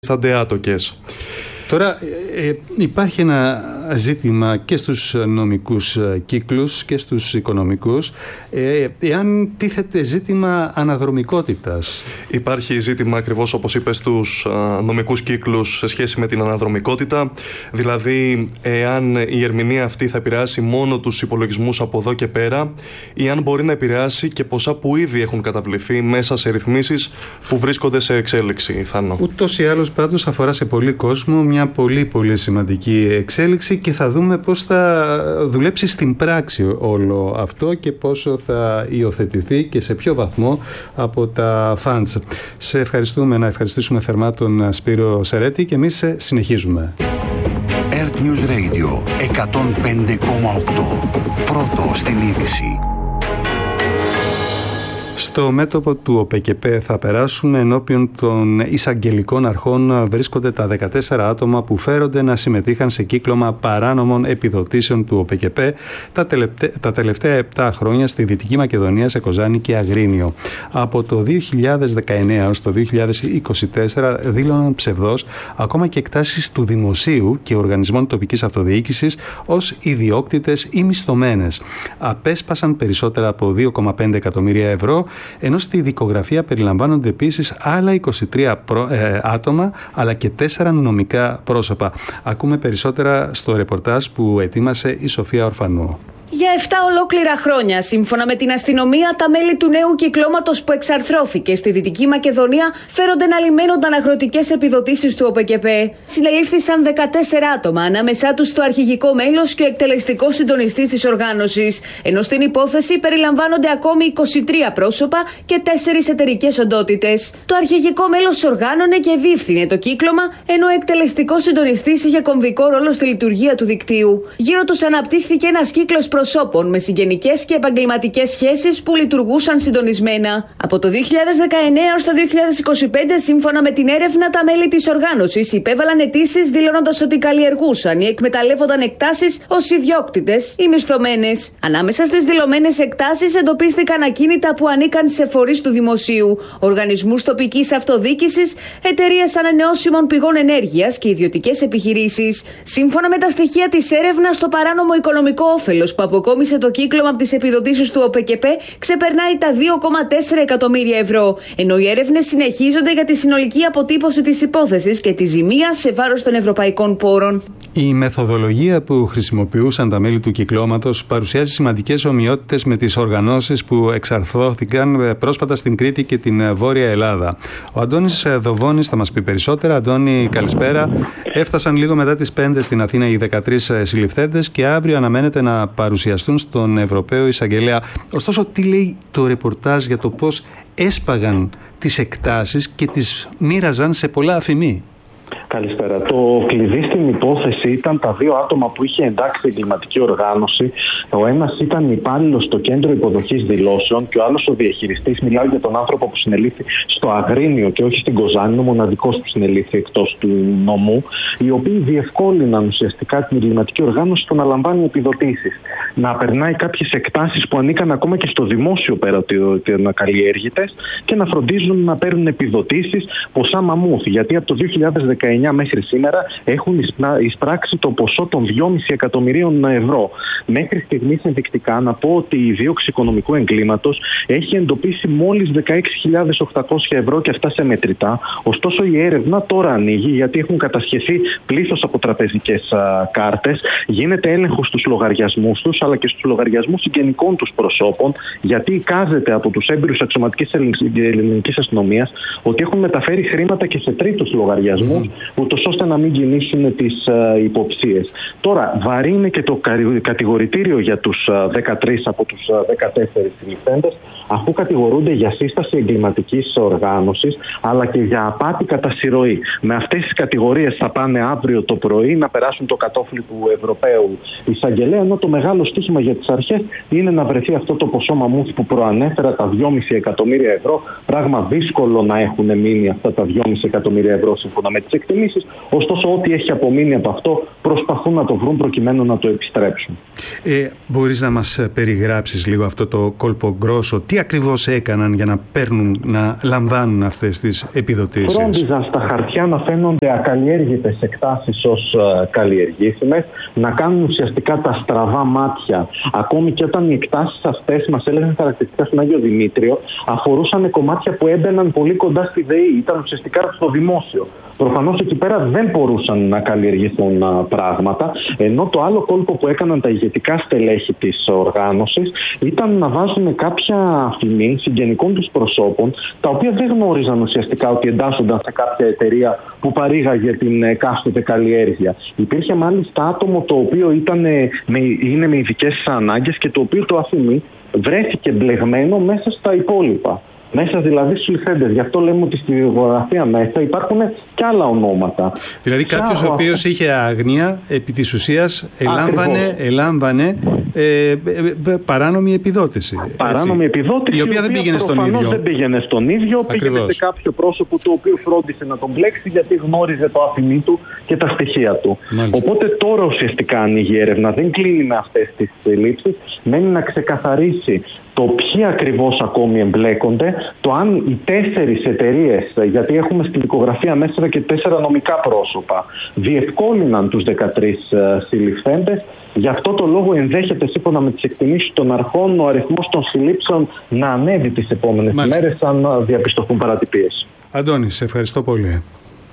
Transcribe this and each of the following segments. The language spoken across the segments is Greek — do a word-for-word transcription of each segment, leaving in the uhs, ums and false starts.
Στάνται άτοκες. Τώρα ε, υπάρχει ένα ζήτημα και στους νομικούς κύκλους και στους οικονομικούς, ε, εάν τίθεται ζήτημα αναδρομικότητας. Υπάρχει ζήτημα ακριβώς όπως είπες στους νομικούς κύκλους σε σχέση με την αναδρομικότητα, δηλαδή εάν η ερμηνεία αυτή θα επηρεάσει μόνο τους υπολογισμούς από εδώ και πέρα ή αν μπορεί να επηρεάσει και ποσά που ήδη έχουν καταβληθεί μέσα σε ρυθμίσεις που βρίσκονται σε εξέλιξη. Θάνο. Ούτως ή άλλως πάντως αφορά σε πολύ κόσμο μια πολύ πολύ σημαντική εξέλιξη και θα δούμε πώς θα δουλέψει στην πράξη όλο αυτό και πόσο θα υιοθετηθεί και σε ποιο βαθμό από τα funds. Σε ευχαριστούμε, να ευχαριστήσουμε θερμά τον Σπύρο Σερέτη και εμείς συνεχίζουμε. Earth News Radio εκατόν πέντε κόμμα οκτώ. Πρώτο στην είδηση. Στο μέτωπο του ΟΠΕΚΕΠ θα περάσουμε. Ενώπιον των εισαγγελικών αρχών βρίσκονται τα δεκατέσσερα άτομα που φέρονται να συμμετείχαν σε κύκλωμα παράνομων επιδοτήσεων του ΟΠΕΚΕΠ τα, τελευτε... τα τελευταία επτά χρόνια στη Δυτική Μακεδονία, σε Κοζάνη και Αγρίνιο. Από το δύο χιλιάδες δεκαεννέα έως το δύο χιλιάδες είκοσι τέσσερα δήλωναν ψευδώς ακόμα και εκτάσεις του Δημοσίου και οργανισμών τοπικής αυτοδιοίκησης ως ιδιόκτητες ή μισθωμένες. Απέσπασαν περισσότερα από δύο κόμμα πέντε εκατομμύρια ευρώ, ενώ στη δικογραφία περιλαμβάνονται επίσης άλλα είκοσι τρία προ, ε, άτομα αλλά και τέσσερα νομικά πρόσωπα. Ακούμε περισσότερα στο ρεπορτάζ που ετοίμασε η Σοφία Ορφανού. Για εφτά ολόκληρα χρόνια, σύμφωνα με την αστυνομία, τα μέλη του νέου κυκλώματος που εξαρθρώθηκε στη Δυτική Μακεδονία φέρονται να λιμένονταν αγροτικές επιδοτήσεις του ΟΠΕΚΕΠ. Συνελήφθησαν δεκατέσσερα άτομα, ανάμεσά τους το αρχηγικό μέλος και ο εκτελεστικός συντονιστής της οργάνωσης. Ενώ στην υπόθεση περιλαμβάνονται ακόμη είκοσι τρία πρόσωπα και τέσσερις εταιρικές οντότητες. Το αρχηγικό μέλος οργάνωνε και διεύθυνε το κύκλωμα, ενώ ο εκτελεστικός συντονιστής είχε κομβικό ρόλο στη λειτουργία του δικτύου. Γύρω τους αναπτύχθηκε ένας κύκλος προσώπων με συγγενικές και επαγγελματικές σχέσεις που λειτουργούσαν συντονισμένα. Από το δύο χιλιάδες δεκαεννέα έως το δύο χιλιάδες είκοσι πέντε, σύμφωνα με την έρευνα, τα μέλη της οργάνωσης υπέβαλαν αιτήσεις δηλώνοντας ότι καλλιεργούσαν ή εκμεταλλεύονταν εκτάσεις ως ιδιόκτητες ή μισθωμένες. Ανάμεσα στις δηλωμένες εκτάσεις εντοπίστηκαν ακίνητα που ανήκαν σε φορείς του Δημοσίου, οργανισμούς τοπικής αυτοδιοίκησης, εταιρείες ανανεώσιμων πηγών ενέργειας και ιδιωτικές επιχειρήσεις. Σύμφωνα με τα στοιχεία της έρευνας, το παράνομο οικονομικό όφελος που αποκόμισε το κύκλωμα από τις επιδοτήσεις του ΟΠΕΚΕΠ ξεπερνάει τα δύο κόμμα τέσσερα εκατομμύρια ευρώ, ενώ οι έρευνες συνεχίζονται για τη συνολική αποτύπωση της υπόθεσης και τη ζημία σε βάρος των ευρωπαϊκών πόρων. Η μεθοδολογία που χρησιμοποιούσαν τα μέλη του κυκλώματος παρουσιάζει σημαντικές ομοιότητες με τις οργανώσεις που εξαρθρώθηκαν πρόσφατα στην Κρήτη και την Βόρεια Ελλάδα. Ο Αντώνης Δοβώνης θα μας πει περισσότερα. Αντώνη, καλησπέρα. Έφτασαν λίγο μετά τις πέντε στην Αθήνα οι δεκατρείς συλληφθέντες και αύριο αναμένεται να παρουσιαστούν στον Ευρωπαίο Εισαγγελέα. Ωστόσο, τι λέει το ρεπορτάζ για το πώς έσπαγαν τις εκτάσεις και τις μοίραζαν σε πολλά αφημί? Καλησπέρα. Το κλειδί στην υπόθεση ήταν τα δύο άτομα που είχε εντάξει εγκληματική οργάνωση. Ο ένας ήταν υπάλληλος στο κέντρο υποδοχής δηλώσεων και ο άλλος ο διαχειριστής. Μιλάω για τον άνθρωπο που συνελήφθη στο Αγρίνιο και όχι στην Κοζάνη, ο μοναδικός που συνελήφθη εκτός του νομού, οι οποίοι διευκόλυναν ουσιαστικά την εγκληματική οργάνωση στο να λαμβάνει επιδοτήσεις. Να περνάει κάποιες εκτάσεις που ανήκαν ακόμα και στο δημόσιο πέρα ότι είναι καλλιέργητες και να φροντίζουν να παίρνουν επιδοτήσεις ποσά μαμούθ. Γιατί από το δύο χιλιάδες δεκαεννέα μέχρι σήμερα έχουν εισπράξει το ποσό των δυόμισι εκατομμυρίων ευρώ. Μέχρι στιγμής ενδεικτικά να πω ότι η δίωξη οικονομικού εγκλήματος έχει εντοπίσει μόλις δεκαέξι χιλιάδες οκτακόσια ευρώ και αυτά σε μετρητά. Ωστόσο η έρευνα τώρα ανοίγει γιατί έχουν κατασχεθεί πλήθος από τραπεζικές α, κάρτες. Γίνεται έλεγχος στους λογαριασμούς τους αλλά και στους λογαριασμούς συγγενικών τους προσώπων, γιατί εικάζεται από τους έμπειρους αξιωματικής ελληνικής αστυνομίας ότι έχουν μεταφέρει χρήματα και σε τρίτους λογαριασμούς, ούτως ώστε να μην κινήσουν τις uh, υποψίες. Τώρα, βαρύ είναι και το κατηγορητήριο για τους uh, δεκατρείς από τους uh, δεκατέσσερις συλληφθέντες, αφού κατηγορούνται για σύσταση εγκληματικής οργάνωσης, αλλά και για απάτη κατά συρροή. Με αυτές τις κατηγορίες θα πάνε αύριο το πρωί να περάσουν το κατόφλι του Ευρωπαίου Εισαγγελέα, ενώ το μεγάλο στοίχημα για τις αρχές είναι να βρεθεί αυτό το ποσό μαμούθ που προανέφερα, τα δυόμισι εκατομμύρια ευρώ. Πράγμα δύσκολο να έχουν μείνει αυτά τα δυόμισι εκατομμύρια ευρώ σύμφωνα με τις εκτιμήσεις. Ωστόσο, ό,τι έχει απομείνει από αυτό προσπαθούν να το βρουν προκειμένου να το επιστρέψουν. Ε, μπορείς να μας περιγράψεις λίγο αυτό το κόλπο γκρόσο? Τι ακριβώς έκαναν για να παίρνουν, να λαμβάνουν αυτές τις επιδοτήσεις? Φρόντιζαν στα χαρτιά να φαίνονται ακαλλιέργητες εκτάσεις ως uh, καλλιεργήσιμες, να κάνουν ουσιαστικά τα στραβά μάτια. Ακόμη και όταν οι εκτάσεις αυτές, μας έλεγαν χαρακτηριστικά στον Άγιο Δημήτριο, αφορούσαν κομμάτια που έμπαιναν πολύ κοντά στη ΔΕΗ, ήταν ουσιαστικά στο δημόσιο. Προφανώς εκεί πέρα δεν μπορούσαν να καλλιεργηθούν uh, πράγματα, ενώ το άλλο κόλπο που έκαναν τα ηγετικά στελέχη της οργάνωσης ήταν να βάζουν κάποια αφημί συγγενικών τους προσώπων, τα οποία δεν γνώριζαν ουσιαστικά ότι εντάσσονταν σε κάποια εταιρεία που παρήγαγε την εκάστοτε καλλιέργεια. Υπήρχε μάλιστα άτομο το οποίο ήταν, με, είναι με ειδικές ανάγκες και το οποίο το αφημί βρέθηκε μπλεγμένο μέσα στα υπόλοιπα. Μέσα δηλαδή στους ληφθέντες. Γι' αυτό λέμε ότι στη βιογραφία μέσα υπάρχουν και άλλα ονόματα. Δηλαδή κάποιος ο οποίος είχε άγνοια, επί της ουσίας ελάμβανε, ελάμβανε ε, ε, ε, παράνομη επιδότηση. Παράνομη έτσι. επιδότηση, η οποία, η οποία δεν πήγαινε στον ίδιο. δεν πήγαινε στον ίδιο, Ακριβώς. πήγαινε σε κάποιο πρόσωπο το οποίο φρόντισε να τον μπλέξει γιατί γνώριζε το αφημί του και τα στοιχεία του. Μάλιστα. Οπότε τώρα ουσιαστικά ανοίγει η έρευνα. Δεν κλείνει με αυτές τις λήψεις. Μένει να ξεκαθαρίσει το ποιοι ακριβώς ακόμη εμπλέκονται, το αν οι τέσσερις εταιρείες, γιατί έχουμε στην δικογραφία μέσα και τέσσερα νομικά πρόσωπα, διευκόλυναν τους δεκατρείς συλληφθέντες. Γι' αυτό το λόγο ενδέχεται, σύμφωνα με τις εκτιμήσεις των αρχών, ο αριθμός των συλλήψεων να ανέβει τις επόμενες μέρες αν διαπιστωθούν παρατυπίες. Αντώνη, σε ευχαριστώ πολύ.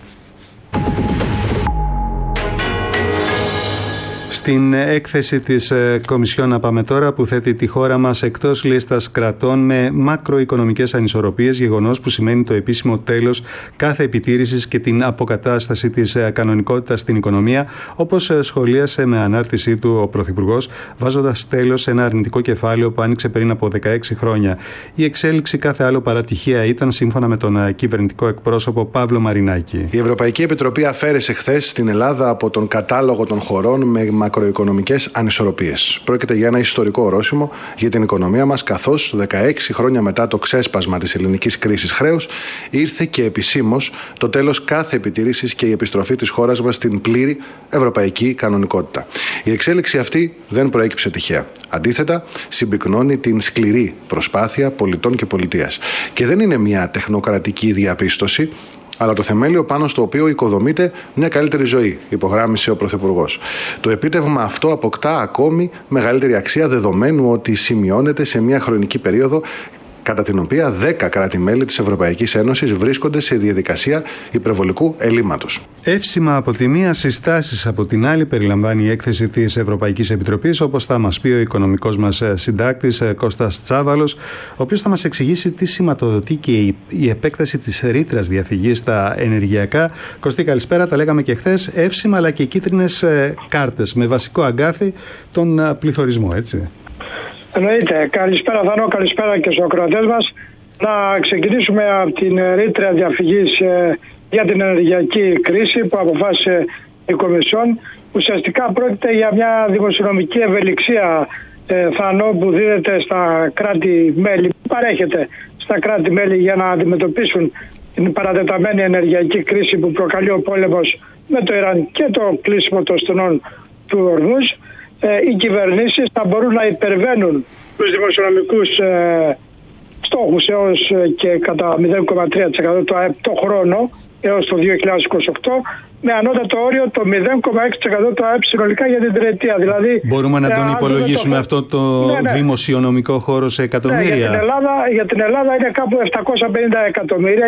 Στην έκθεση της Κομισιόν να πάμε τώρα, που θέτει τη χώρα μας εκτός λίστας κρατών με μακροοικονομικές ανισορροπίες, γεγονός που σημαίνει το επίσημο τέλος κάθε επιτήρησης και την αποκατάσταση της κανονικότητας στην οικονομία, όπως σχολίασε με ανάρτησή του ο Πρωθυπουργός, βάζοντας τέλος σε ένα αρνητικό κεφάλαιο που άνοιξε πριν από δεκαέξι χρόνια. Η εξέλιξη κάθε άλλο παρατυχία ήταν, σύμφωνα με τον κυβερνητικό εκπρόσωπο Παύλο Μαρινάκη. Η Ευρωπαϊκή Επιτροπή αφαίρεσε χθες την Ελλάδα από τον κατάλογο των χωρών με μακροοικονομικές ανισορροπίες. Πρόκειται για ένα ιστορικό ορόσημο για την οικονομία μας, καθώς δεκαέξι χρόνια μετά το ξέσπασμα της ελληνικής κρίσης χρέους ήρθε και επισήμως το τέλος κάθε επιτήρησης και η επιστροφή της χώρας μας στην πλήρη ευρωπαϊκή κανονικότητα. Η εξέλιξη αυτή δεν προέκυψε τυχαία. Αντίθετα, συμπυκνώνει την σκληρή προσπάθεια πολιτών και πολιτείας. Και δεν είναι μια τεχνοκρατική διαπίστωση, αλλά το θεμέλιο πάνω στο οποίο οικοδομείται μια καλύτερη ζωή, υπογράμμισε ο Πρωθυπουργός. Το επίτευγμα αυτό αποκτά ακόμη μεγαλύτερη αξία, δεδομένου ότι σημειώνεται σε μια χρονική περίοδο κατά την οποία δέκα κράτη-μέλη της Ευρωπαϊκής Ένωσης βρίσκονται σε διαδικασία υπερβολικού ελλείμματος. Εύσημα από τη μία, συστάσεις από την άλλη, περιλαμβάνει η έκθεση της Ευρωπαϊκής Επιτροπής, όπως θα μας πει ο οικονομικός μας συντάκτης Κώστας Τσάβαλος, ο οποίος θα μας εξηγήσει τι σηματοδοτεί και η επέκταση της ρήτρας διαφυγής στα ενεργειακά. Κωστή, καλησπέρα. Τα λέγαμε και χθες. Εύσημα, αλλά και κίτρινες κάρτες με βασικό αγκάθι τον πληθωρισμό, έτσι. Εννοείται. Καλησπέρα Θανό, καλησπέρα και στους ακροατές μας. Να ξεκινήσουμε από την ρήτρα διαφυγής ε, για την ενεργειακή κρίση που αποφάσισε η Κομισιόν. Ουσιαστικά πρόκειται για μια δημοσιονομική ευελιξία ε, Θανό, που δίδεται στα κράτη-μέλη, παρέχεται στα κράτη-μέλη για να αντιμετωπίσουν την παρατεταμένη ενεργειακή κρίση που προκαλεί ο πόλεμος με το Ιράν και το κλείσιμο των στενών του Ορμούζ. Ε, οι κυβερνήσεις θα μπορούν να υπερβαίνουν τους δημοσιονομικούς ε, στόχους έως και κατά μηδέν κόμμα τρία τοις εκατό του ΑΕΠ το χρόνο έως το δύο χιλιάδες είκοσι οκτώ, με ανώτατο όριο το μηδέν κόμμα έξι τοις εκατό του ΑΕΠ συνολικά για την τριετία. Δηλαδή, μπορούμε να τον υπολογίσουμε το... αυτό το ναι, ναι. δημοσιονομικό χώρο σε εκατομμύρια. Ναι, για, την Ελλάδα, για την Ελλάδα είναι κάπου επτακόσια πενήντα εκατομμύρια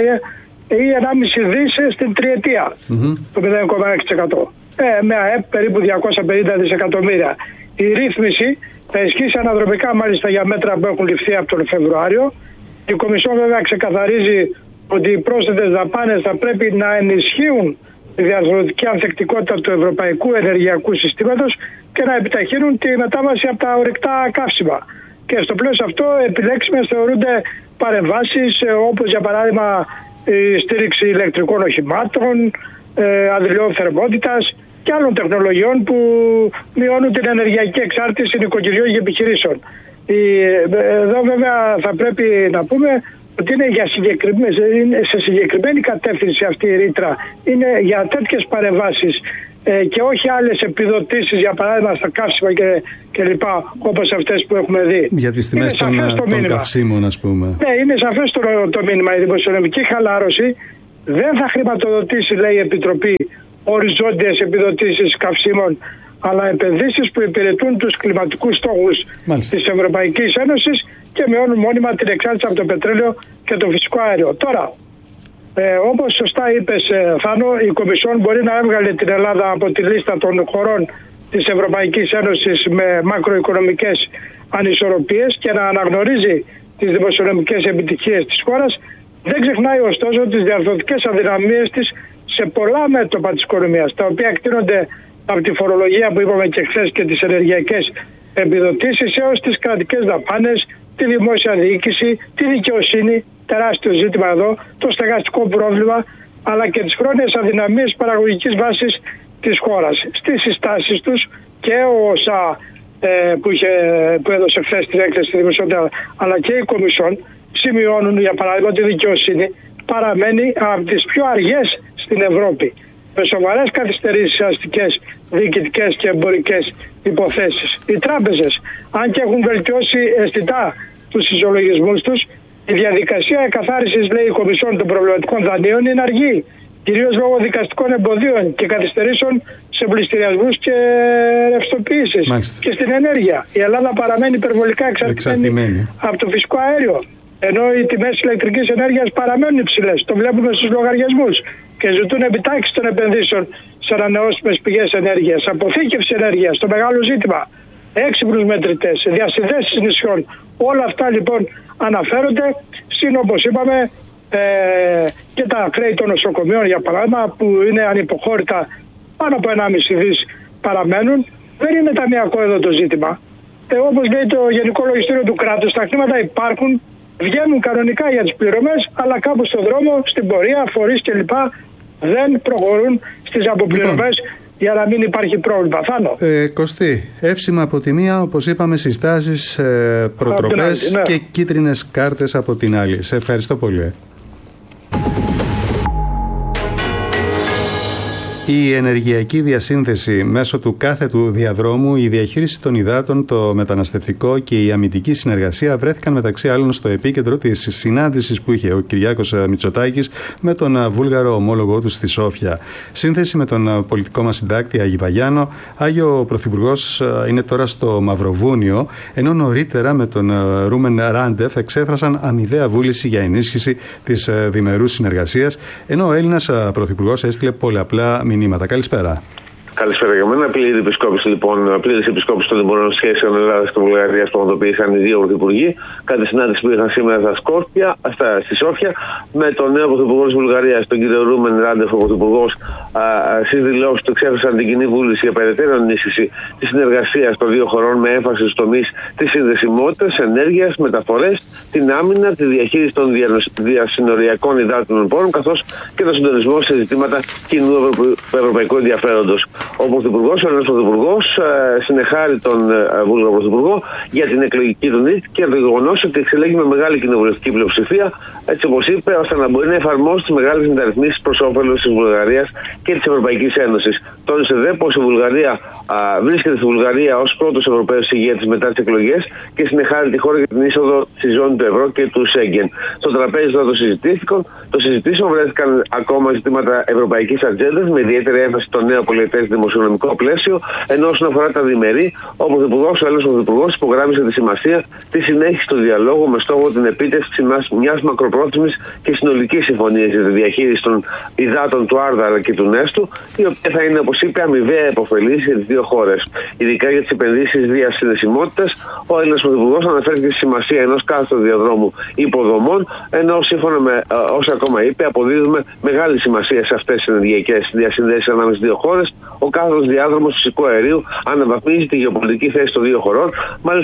ή ενάμιση δις στην τριετία, mm-hmm. το μηδέν κόμμα έξι τοις εκατό. Ε, με ΑΕΠ περίπου διακόσια πενήντα δισεκατομμύρια. Η ρύθμιση θα ισχύσει αναδρομικά, μάλιστα για μέτρα που έχουν ληφθεί από τον Φεβρουάριο. Η Κομισιόν βέβαια ξεκαθαρίζει ότι οι πρόσθετες δαπάνες θα πρέπει να ενισχύουν τη διαρθρωτική ανθεκτικότητα του ευρωπαϊκού ενεργειακού συστήματος και να επιταχύνουν τη μετάβαση από τα ορυκτά καύσιμα. Και στο πλαίσιο αυτό επιλέξιμες θεωρούνται παρεμβάσεις όπως για παράδειγμα η στήριξη ηλεκτρικών οχημάτων, αντιλιών θερμότητας και άλλων τεχνολογιών που μειώνουν την ενεργειακή εξάρτηση νοικοκυριών και επιχειρήσεων. Εδώ βέβαια θα πρέπει να πούμε ότι είναι, για είναι σε συγκεκριμένη κατεύθυνση αυτή η ρήτρα. Είναι για τέτοιες παρεμβάσεις ε, και όχι άλλες επιδοτήσεις, για παράδειγμα στα καύσιμα και, και λοιπά, όπως αυτές που έχουμε δει. Για τις τιμές των, των καυσίμων, ας πούμε. Ναι, είναι σαφές το, το μήνυμα. Η δημοσιονομική χαλάρωση δεν θα χρηματοδοτήσει, λέει η Επιτροπή, οριζόντιες επιδοτήσεις καυσίμων, αλλά επενδύσεις που υπηρετούν τους κλιματικούς στόχους της Ευρωπαϊκής Ένωσης και μειώνουν μόνιμα την εξάρτηση από το πετρέλαιο και το φυσικό αέριο. Τώρα, ε, όπως σωστά είπες, ε, Θάνο, η Κομισιόν μπορεί να έβγαλε την Ελλάδα από τη λίστα των χωρών της Ευρωπαϊκής Ένωσης με μακροοικονομικές ανισορροπίες και να αναγνωρίζει τις δημοσιονομικές επιτυχίες της χώρας. Δεν ξεχνάει ωστόσο τις διαρθρωτικές αδυναμίες της σε πολλά μέτωπα της οικονομίας, τα οποία εκτείνονται από τη φορολογία που είπαμε και χθες και τις ενεργειακές επιδοτήσεις έως τις κρατικές δαπάνες, τη δημόσια διοίκηση, τη δικαιοσύνη, τεράστιο ζήτημα εδώ, το στεγαστικό πρόβλημα, αλλά και τις χρόνιες αδυναμίες παραγωγικής βάσης της χώρας. Στις συστάσεις τους και ο ΩΣΑ ε, που, είχε, που έδωσε χθες την έκθεση στη δημοσιότητα, αλλά και η Κομισιόν σημειώνουν, για παράδειγμα, ότι η δικαιοσύνη παραμένει από τις πιο αργές στην Ευρώπη, με σοβαρές καθυστερήσεις αστικές, διοικητικές και εμπορικές υποθέσεις. Οι τράπεζες, αν και έχουν βελτιώσει αισθητά τους ισολογισμούς τους, η διαδικασία εκαθάρισης, λέει η Κομισιόν, των προβληματικών δανείων είναι αργή, κυρίως λόγω δικαστικών εμποδίων και καθυστερήσεων σε πληστηριασμούς και ρευστοποιήσεις. Και στην ενέργεια. Η Ελλάδα παραμένει υπερβολικά εξαρτημένη από το φυσικό αέριο, ενώ οι τιμές ηλεκτρικής ενέργειας παραμένουν υψηλές. Το βλέπουμε στους λογαριασμούς και ζητούν επιτάχυνση των επενδύσεων σε ανανεώσιμες πηγές ενέργειας, αποθήκευση ενέργειας, το μεγάλο ζήτημα, έξυπνους μετρητές, διασυνδέσεις νησιών. Όλα αυτά λοιπόν αναφέρονται, συν όπως είπαμε ε, και τα χρέη των νοσοκομείων, για παράδειγμα, που είναι ανυποχώρητα, πάνω από ενάμιση δις παραμένουν. Δεν είναι ταμιακό εδώ το ζήτημα. Ε, όπως λέει το Γενικό Λογιστήριο του κράτους, τα χρήματα υπάρχουν, βγαίνουν κανονικά για τις πληρωμές, αλλά κάπου στον δρόμο, στην πορεία, φορείς κλπ. Δεν προχωρούν στις αποπληρωμές λοιπόν, για να μην υπάρχει πρόβλημα. Θάνο. Ε, Κωστή, εύσημα από τη μία, όπως είπαμε, συστάσεις, ε, προτροπές ναι. και κίτρινες κάρτες από την άλλη. Σε ευχαριστώ πολύ. Η ενεργειακή διασύνθεση μέσω του κάθετου διαδρόμου, η διαχείριση των υδάτων, το μεταναστευτικό και η αμυντική συνεργασία βρέθηκαν μεταξύ άλλων στο επίκεντρο της συνάντησης που είχε ο Κυριάκος Μητσοτάκης με τον βούλγαρο ομόλογό του στη Σόφια. Σύνθεση με τον πολιτικό μας συντάκτη Άγη Βαγιάνο. Άγιο Πρωθυπουργός είναι τώρα στο Μαυροβούνιο, ενώ νωρίτερα με τον Ρούμεν Ράντεφ εξέφρασαν αμοιβαία βούληση για ενίσχυση της διμερούς συνεργασίας, ενώ ο Έλληνας Πρωθυπουργός έστειλε πολλαπλά μηνύματα. Καλησπέρα. Καλησπέρα για μένα. Πλήρη επισκόπηση λοιπόν, πλήρη επισκόπηση των δημοσίων σχέσεων Ελλάδα και Βουλγαρία που πραγματοποίησαν οι δύο πρωθυπουργοί. Κατά τη συνάντηση που είχαν σήμερα στα Σκόπια, στα, στη Σόφια, με τον νέο πρωθυπουργό τη Βουλγαρία, τον κύριο Ρούμεν Ράντεφ, ο πρωθυπουργό, στι δηλώσει του εξέφρασαν την κοινή βούληση για περαιτέρω ενίσχυση τη συνεργασία των δύο χωρών με έμφαση στου τομείς τη συνδεσιμότητα, ενέργεια, μεταφορές, την άμυνα, τη διαχείριση των διασυνοριακών υδάτινων πόρων, καθώς και τον συντονισμό σε ζητήματα κοινού ευρωπαϊκού ενδιαφέροντος. Ο Πρωθυπουργός, ο Έλληνας Πρωθυπουργός, συνεχάρει τον Βούλγαρο Πρωθυπουργό για την εκλογική του νίκη και το γεγονός ότι εξελέγει με μεγάλη κοινοβουλευτική πλειοψηφία, έτσι όπως είπε, ώστε να μπορεί να εφαρμόσει τις μεγάλες μεταρρυθμίσεις προς όφελος της Βουλγαρίας και της Ευρωπαϊκής Ένωσης. Τόνισε δε πως η Βουλγαρία α, βρίσκεται στη Βουλγαρία ως πρώτος Ευρωπαίος ηγέτης μετά τις εκλογές και συνεχάρει τη χώρα για την είσοδο στη ζώνη του ευρώ και του Σέγγεν. Στο τραπέζι τώρα το συζητήθηκαν, το συζητήσεων βρέθηκαν ακόμα ζητήματα ευρωπαϊκής ατζέντας με ιδιαίτερη έμφαση στο νέο πολιτές δημοσιονομικό πλαίσιο, ενώ όσον αφορά τα διμερεί, ο Πρωθυπουργός, ο Έλληνας Πρωθυπουργός, υπογράμμισε τη σημασία της συνέχισης του διαλόγου με στόχο την επίτευξη μιας μακροπρόθεσμης και συνολικής συμφωνίας για τη διαχείριση των υδάτων του Άρδα αλλά και του Νέστου, η οποία θα είναι, όπως είπε, αμοιβαία επωφελής για τις δύο χώρες. Ειδικά για τις επενδύσεις διασυνδεσιμότητας, ο Έλληνας Πρωθυπουργός αναφέρθηκε στη σημασία ενός κάθετου διαδρόμου υποδομών, ενώ σύμφωνα με όσα ακόμα είπε, αποδίδουμε μεγάλη σημασία σε αυτές τις ενεργειακές διασυνδέσεις ανάμεσα στις δύο χώρες. Ο κάθετος διάδρομος φυσικού αερίου αναβαθμίζει τη γεωπολιτική θέση των δύο χωρών. Μάλιστα,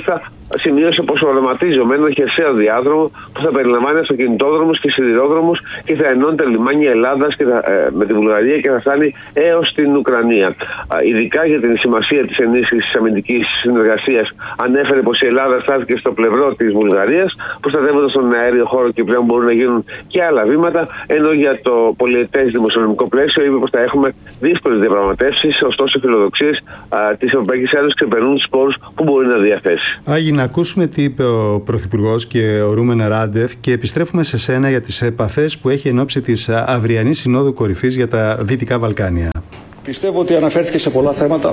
σημείωσε πως οραματίζομαι έναν χερσαίο διάδρομο που θα περιλαμβάνει αυτοκινητόδρομους και σιδηρόδρομους και θα ενώνει τα λιμάνια Ελλάδας και θα, ε, με τη Βουλγαρία και θα φτάνει έως την Ουκρανία. Ε, ειδικά για την σημασία της ενίσχυσης της αμυντικής συνεργασίας, ανέφερε πως η Ελλάδα στάθηκε στο πλευρό της Βουλγαρίας, προστατεύοντας τον αέριο χώρο και πλέον μπορούν να γίνουν και άλλα βήματα. Ενώ για το πολυετές δημοσιονομικό πλαίσιο είπε πως θα έχουμε δύσκολες διαπραγματεύσεις, ωστόσο οι φιλοδοξίες της Ευρωπαϊκής Ένωσης ξεπερνούν τους πόρους που μπορεί να διαθέσει. Άγι, να ακούσουμε τι είπε ο Πρωθυπουργός και ο Ρούμεν Ράντεφ και επιστρέφουμε σε σένα για τις επαφές που έχει εν ώψη της αυριανής Συνόδου Κορυφής για τα Δυτικά Βαλκάνια. Πιστεύω ότι αναφέρθηκε σε πολλά θέματα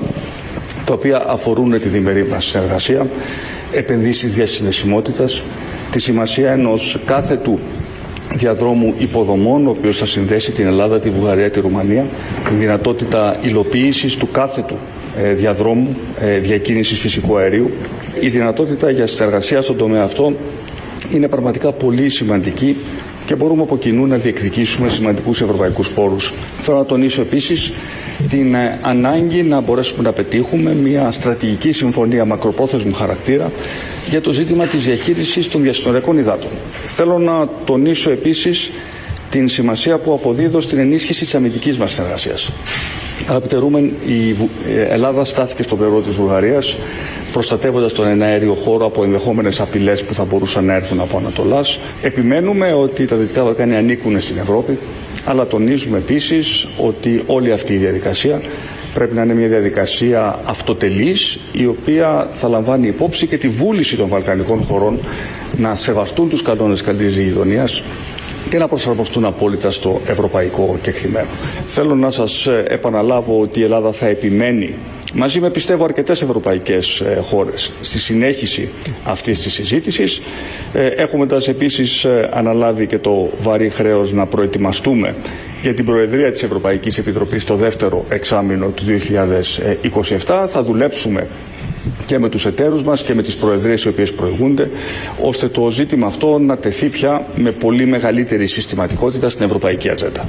τα οποία αφορούν τη διμερή μας συνεργασία, επενδύσεις διασυνδεσιμότητας, τη σημασία ενός κάθετου διαδρόμου υποδομών, ο οποίος θα συνδέσει την Ελλάδα, τη Βουλγαρία, τη Ρουμανία, την δυνατότητα υλοποίησης του κάθετου ε, διαδρόμου ε, διακίνησης φυσικού αερίου. Η δυνατότητα για συνεργασία στον τομέα αυτό είναι πραγματικά πολύ σημαντική και μπορούμε από κοινού να διεκδικήσουμε σημαντικούς ευρωπαϊκούς πόρους. Θέλω να τονίσω επίσης την ε, ανάγκη να μπορέσουμε να πετύχουμε μια στρατηγική συμφωνία μακροπρόθεσμου χαρακτήρα για το ζήτημα της διαχείρισης των διασυνοριακών υδάτων. Θέλω να τονίσω επίσης την σημασία που αποδίδω στην ενίσχυση της αμυντικής μας συνεργασίας. Αγαπητέ Ρούμεν, η Ελλάδα στάθηκε στο πλευρό της Βουλγαρίας, προστατεύοντας τον εναέριο χώρο από ενδεχόμενες απειλές που θα μπορούσαν να έρθουν από Ανατολάς. Επιμένουμε ότι τα Δυτικά Βαλκάνια ανήκουν στην Ευρώπη, αλλά τονίζουμε επίσης ότι όλη αυτή η διαδικασία πρέπει να είναι μια διαδικασία αυτοτελής, η οποία θα λαμβάνει υπόψη και τη βούληση των βαλκανικών χωρών να σεβαστούν τους κανόνες καλής γειτονίας και να προσαρμοστούν απόλυτα στο ευρωπαϊκό κεκτημένο. Θέλω να σας επαναλάβω ότι η Ελλάδα θα επιμένει, μαζί με πιστεύω αρκετές ευρωπαϊκές χώρες, στη συνέχιση αυτής της συζήτησης, έχοντας επίσης αναλάβει και το βαρύ χρέος να προετοιμαστούμε για την Προεδρία της Ευρωπαϊκής Επιτροπής το δεύτερο εξάμηνο του δύο χιλιάδες είκοσι επτά. Θα δουλέψουμε και με τους εταίρους μας και με τις προεδρίες οι οποίες προηγούνται, ώστε το ζήτημα αυτό να τεθεί πια με πολύ μεγαλύτερη συστηματικότητα στην ευρωπαϊκή ατζέντα.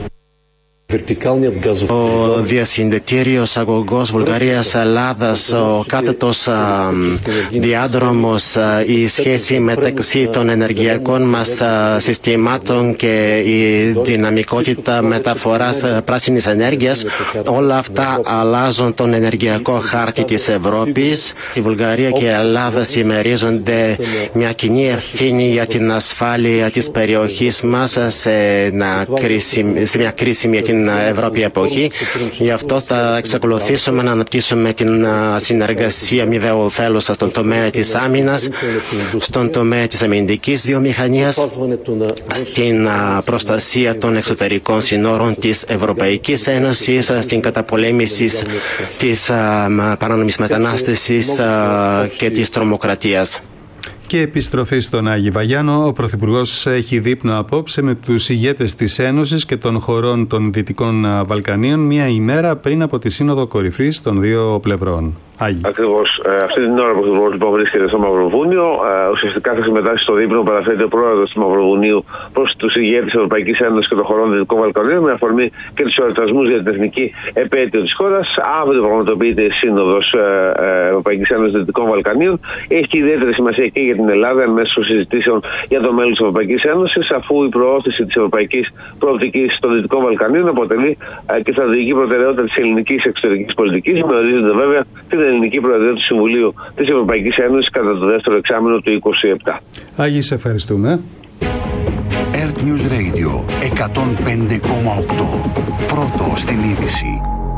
Ο διασυνδετήριος αγωγός Βουλγαρίας-Ελλάδας, ο κάθετος διάδρομος, η σχέση μεταξύ των ενεργειακών μας συστημάτων και η δυναμικότητα μεταφοράς πράσινης ενέργειας, όλα αυτά αλλάζουν τον ενεργειακό χάρτη της Ευρώπης. Η Βουλγαρία και η Ελλάδα συμμερίζονται μια κοινή ευθύνη για την ασφάλεια της περιοχής μας σε, σε μια κρίσιμη για την Ευρώπη εποχή. Γι' αυτό θα εξακολουθήσουμε να αναπτύσσουμε την συνεργασία μηδέου ωφέλουσα στον τομέα της άμυνας, στον τομέα της αμυντικής βιομηχανίας, στην προστασία των εξωτερικών συνόρων της Ευρωπαϊκής Ένωσης, στην καταπολέμηση της παράνομης μετανάστευσης και της τρομοκρατίας. Και επιστροφή στον Άγι Βαγιάνο, ο Πρωθυπουργός έχει δείπνο απόψε με τους ηγέτες της Ένωσης και των χωρών των Δυτικών Βαλκανίων μία ημέρα πριν από τη Σύνοδο Κορυφής των δύο πλευρών. Άγι. Ακριβώς. Ε, αυτή την ώρα ο Πρωθυπουργός λοιπόν βρίσκεται στο Μαυροβούνιο. Ε, ουσιαστικά θα συμμετάσχει στο δείπνο που παραθέτει ο πρόεδρος του Μαυροβουνίου προς τους ηγέτες της Ευρωπαϊκής Ένωσης και των χωρών Δυτικών Βαλκανίων, με αφορμή και τους εορτασμούς για την εθνική επέτειο της χώρας. Αύριο πραγματοποιείται η Σύνοδος ε, ε, Ευρωπαϊκής Ένωσης Δυτικών Βαλκανίων. Έχει ιδιαίτερη σημασία και για την Ελλάδα εν μέσω συζητήσεων για το μέλλον της Ευρωπαϊκής Ένωσης, αφού η προώθηση της ευρωπαϊκής προοπτικής των Δυτικών Βαλκανίων αποτελεί ε, και στρατηγική προτεραιότητα της ελληνικής εξωτερικής πολιτικής, με ορίζοντα βέβαια την ελληνική προεδρία του Συμβουλίου της Ευρωπαϊκής Ένωσης κατά το δεύτερο εξάμηνο του είκοσι επτά. Άγιοι, σε ευχαριστούμε. Earth News Radio εκατόν πέντε κόμμα οκτώ. Πρώτο στην είδηση.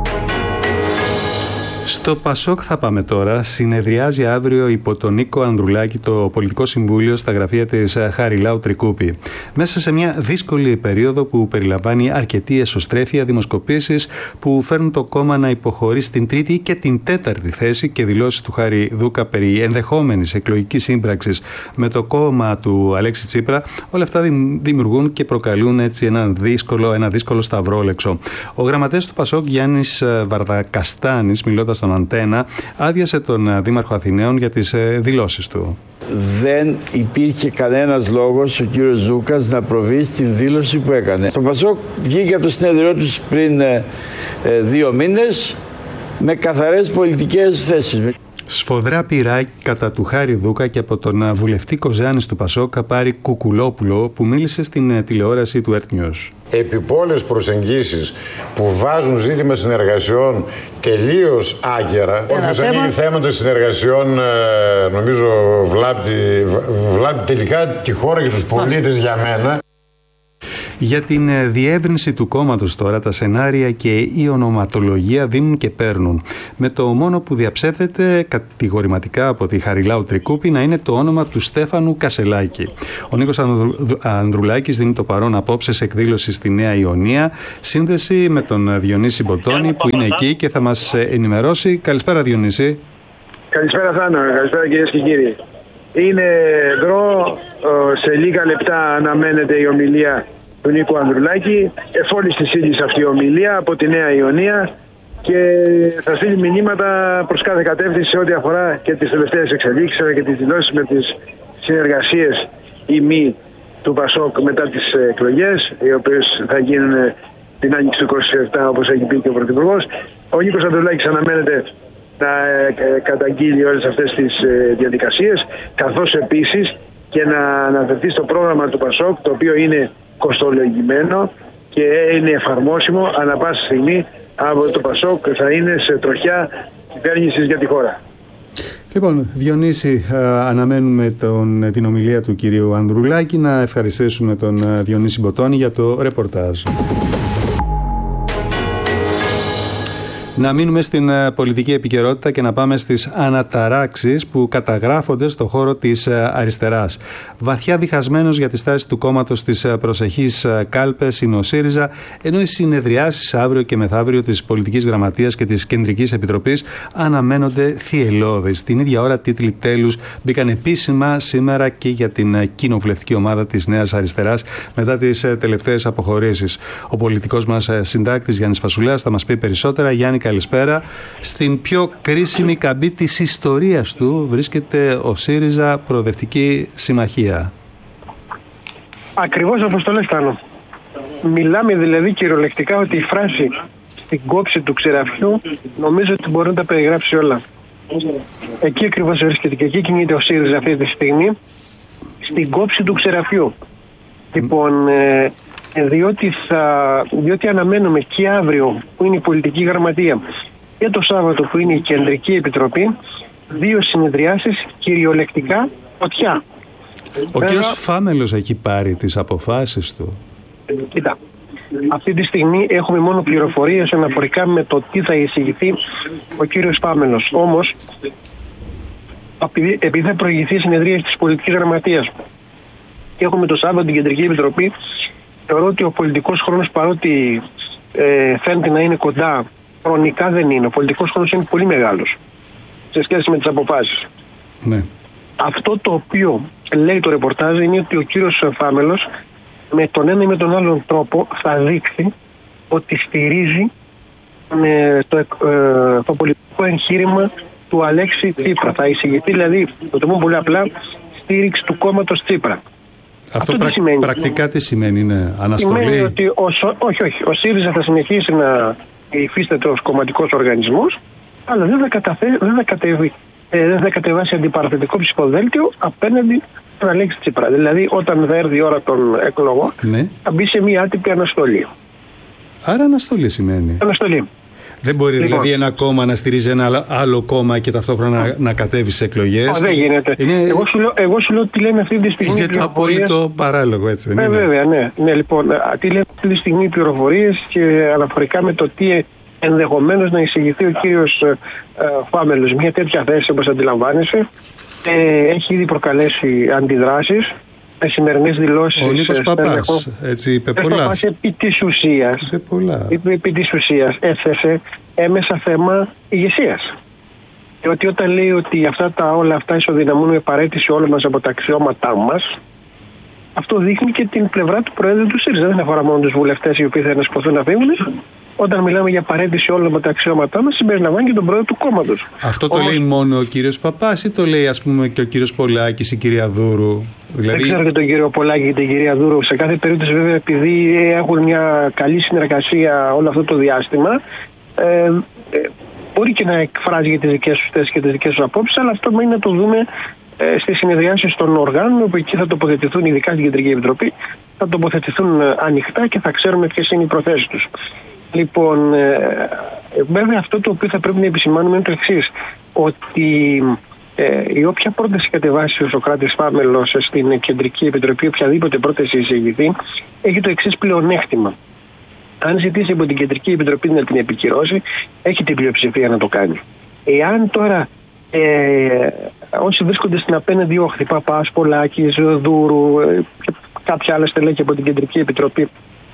Στο Πασόκ θα πάμε τώρα. Συνεδριάζει αύριο υπό τον Νίκο Ανδρουλάκη το Πολιτικό Συμβούλιο στα γραφεία της Χαριλάου Τρικούπη. Μέσα σε μια δύσκολη περίοδο που περιλαμβάνει αρκετή εσωστρέφεια, δημοσκοπήσεις που φέρνουν το κόμμα να υποχωρεί στην τρίτη και την τέταρτη θέση και δηλώσεις του Χάρη Δούκα περί ενδεχόμενης εκλογικής σύμπραξης με το κόμμα του Αλέξη Τσίπρα, όλα αυτά δημιουργούν και προκαλούν έτσι ένα δύσκολο, ένα δύσκολο σταυρόλεξο. Ο γραμματέας του Πασόκ, Γιάννης Βαρδακαστάνης, μιλώντας στον Αντένα, άδειασε τον Δήμαρχο Αθηναίων για τις δηλώσεις του. Δεν υπήρχε κανένας λόγος ο κύριος Δούκας να προβεί στην δήλωση που έκανε. Το Πασόκ βγήκε από το συνέδριό του πριν ε, δύο μήνες με καθαρές πολιτικές θέσεις. Σφοδρά πειρά κατά του Χάρη Δούκα και από τον βουλευτή Κοζάνης του Πασόκ Πάρη Κουκουλόπουλο, που μίλησε στην τηλεόραση του Earth News. Επιπόλες προσεγγίσεις που βάζουν ζήτημα συνεργασιών τελείως άγκαιρα. Όποιος ανοίγει θέματα συνεργασιών, νομίζω βλάπτει, βλάπτει τελικά τη χώρα και τους πολίτες για μένα. Για την διεύρυνση του κόμματος τώρα, τα σενάρια και η ονοματολογία δίνουν και παίρνουν. Με το μόνο που διαψεύδεται κατηγορηματικά από τη Χαριλάου Τρικούπη να είναι το όνομα του Στέφανου Κασελάκη. Ο Νίκος Ανδρουλάκης δίνει το παρόν απόψε σε εκδήλωση στη Νέα Ιωνία, σύνδεση με τον Διονύση Μποτώνη που είναι εκεί και θα μας ενημερώσει. Καλησπέρα, Διονύση. Καλησπέρα, Θάνο. Καλησπέρα, κυρίες και κύριοι. Είναι δρό, σε λίγα λεπτά αναμένεται η ομιλία του Νίκου Ανδρουλάκη, εφόλης της ύλης αυτή η ομιλία από τη Νέα Ιωνία και θα στείλει μηνύματα προς κάθε κατεύθυνση σε ό,τι αφορά και τις τελευταίες εξελίξεις αλλά και τις δηλώσεις με τις συνεργασίες ή μη του Πασόκ μετά τις εκλογές, οι οποίες θα γίνουν την άνοιξη του είκοσι επτά όπως έχει πει και ο Πρωθυπουργός. Ο Νίκος Ανδρουλάκης αναμένεται να καταγγείλει όλες αυτές τις διαδικασίες, καθώς επίσης και να αναφερθεί στο πρόγραμμα του Πασόκ, το οποίο είναι κοστολογημένο και είναι εφαρμόσιμο ανά πάσα στιγμή από το Πασόκ και θα είναι σε τροχιά κυβέρνησης για τη χώρα. Λοιπόν, Διονύση, αναμένουμε τον, την ομιλία του κυρίου Ανδρουλάκη. Να ευχαριστήσουμε τον Διονύση Μποτώνη για το ρεπορτάζ. Να μείνουμε στην πολιτική επικαιρότητα και να πάμε στις αναταράξεις που καταγράφονται στο χώρο της αριστεράς. Βαθιά διχασμένος για τη στάση του κόμματος στις προσεχείς κάλπες είναι ο ΣΥΡΙΖΑ, ενώ οι συνεδριάσεις αύριο και μεθαύριο της Πολιτικής Γραμματείας και της Κεντρικής Επιτροπής αναμένονται θυελλώδεις. Την ίδια ώρα τίτλοι τέλους μπήκαν επίσημα σήμερα και για την κοινοβουλευτική ομάδα της Νέας Αριστεράς μετά τις τελευταίες αποχωρήσεις. Ο πολιτικός μας συντάκτης Γιάννης Φασουλάς θα μας πει περισσότερα. Γιάννη, καλησπέρα. Στην πιο κρίσιμη καμπή της ιστορίας του βρίσκεται ο ΣΥΡΙΖΑ Προοδευτική Συμμαχία. Ακριβώς όπως το λες, Τάνο. Μιλάμε δηλαδή κυριολεκτικά ότι η φράση στην κόψη του ξεραφιού νομίζω ότι μπορεί να τα περιγράψει όλα. Εκεί ακριβώς βρίσκεται και εκεί κινείται ο ΣΥΡΙΖΑ αυτή τη στιγμή, στην κόψη του ξεραφιού. Mm. Λοιπόν, ε, Διότι, θα, διότι αναμένουμε και αύριο που είναι η πολιτική γραμματεία και το Σάββατο που είναι η Κεντρική Επιτροπή δύο συνεδριάσεις κυριολεκτικά φωτιά. Ο Βέβαια, κύριος Φάμελος έχει πάρει τις αποφάσεις του. Κοίτα, αυτή τη στιγμή έχουμε μόνο πληροφορίες αναφορικά με το τι θα εισηγηθεί ο κύριος Φάμελος. Όμως, επειδή, επειδή θα προηγηθεί η συνεδρία της πολιτικής γραμματείας και έχουμε το Σάββατο την Κεντρική Επιτροπή, θεωρώ ότι ο πολιτικός χρόνος, παρότι ε, φαίνεται να είναι κοντά, χρονικά δεν είναι. Ο πολιτικός χρόνος είναι πολύ μεγάλος σε σχέση με τις αποφάσεις. Ναι. Αυτό το οποίο λέει το ρεπορτάζ είναι ότι ο κύριος Φάμελος με τον ένα ή με τον άλλον τρόπο θα δείξει ότι στηρίζει ε, το, ε, το πολιτικό εγχείρημα του Αλέξη Τσίπρα. Θα εισηγηθεί δηλαδή, το το πούμε πολύ απλά, στήριξη του κόμματος Τσίπρα. Αυτό, Αυτό πρακ, τι σημαίνει. Πρακτικά τι σημαίνει, είναι αναστολή? Σημαίνει ότι ο, όχι, όχι, ο ΣΥΡΙΖΑ θα συνεχίσει να υφίσταται ως κομματικός οργανισμός, αλλά δεν θα, καταφέ, δεν θα, κατεβεί, ε, δεν θα κατεβάσει αντιπαραθετικό ψηφοδέλτιο απέναντι στον Αλέξη Τσίπρα. Δηλαδή, όταν θα έρθει η ώρα των εκλογών, ναι, θα μπει σε μια άτυπη αναστολή. Άρα αναστολή σημαίνει. Αναστολή. Δεν μπορεί λοιπόν, δηλαδή ένα κόμμα να στηρίζει ένα άλλο κόμμα και ταυτόχρονα να, να κατέβει σε εκλογές. Oh, δεν γίνεται. Είναι... Εγώ, σου λέω, εγώ σου λέω τι λένε αυτή τη στιγμή. Είναι το απόλυτο παράλογο, έτσι. Ναι, βέβαια, ναι. ναι λοιπόν, τι λένε αυτή τη στιγμή οι πληροφορίες και αναφορικά με το τι ενδεχομένως να εισηγηθεί ο κύριος ε, Φάμελος. Μια τέτοια θέση, όπως αντιλαμβάνεσαι, ε, έχει ήδη προκαλέσει αντιδράσεις. Με σημερινές δηλώσεις. Ο Νίκος Παπάς, έτσι είπε πολλά. Παπάς επί της ουσίας, είπε πολλά. Επί, επί της ουσίας έθεσε έμεσα θέμα ηγεσίας. Και ότι όταν λέει ότι αυτά τα, όλα αυτά ισοδυναμούν με παραίτηση όλων μας από τα αξιώματά μας, αυτό δείχνει και την πλευρά του Προέδρου του ΣΥΡΙΖΑ. Δεν αφορά μόνο τους βουλευτές οι οποίοι θα ενασπωθούν να φύγουν. Όταν μιλάμε για παρέτηση όλων με τα αξιώματά μας, συμπεριλαμβάνει και τον πρόεδρο του κόμματος. Αυτό το Όμως... λέει μόνο ο κύριος Παπάς ή το λέει, ας πούμε, και ο κύριος Πολάκης, η κυρία Δούρου? Δηλαδή... Δεν ξέρω και τον κύριο Πολάκη και την κυρία Δούρου. Σε κάθε περίπτωση, βέβαια, επειδή έχουν μια καλή συνεργασία όλο αυτό το διάστημα, ε, ε, μπορεί και να εκφράζει για τις δικές του θέσεις και τις δικές του απόψεις, αλλά αυτό είναι να το δούμε ε, στις συνεδριάσεις των οργάνων, όπου εκεί θα τοποθετηθούν, ειδικά στην Κεντρική Επιτροπή, θα τοποθετηθούν ε, ανοιχτά και θα ξέρουμε ποιες είναι οι προθέσεις τους. Λοιπόν, ε, βέβαια αυτό το οποίο θα πρέπει να επισημάνουμε είναι το εξής, ότι ε, η όποια πρόταση κατεβάσει ο Σωκράτης Φάμελος στην Κεντρική Επιτροπή, οποιαδήποτε πρόταση εισηγηθεί, έχει το εξής πλεονέκτημα. Αν ζητήσει από την Κεντρική Επιτροπή να την επικυρώσει, έχει την πλειοψηφία να το κάνει. Εάν τώρα ε, όσοι βρίσκονται στην απέναντι όχθη, Παπάς, Πολάκης, Δούρου ε, και κάποια άλλα στελέχη από την Κεντρική Επιτροπή,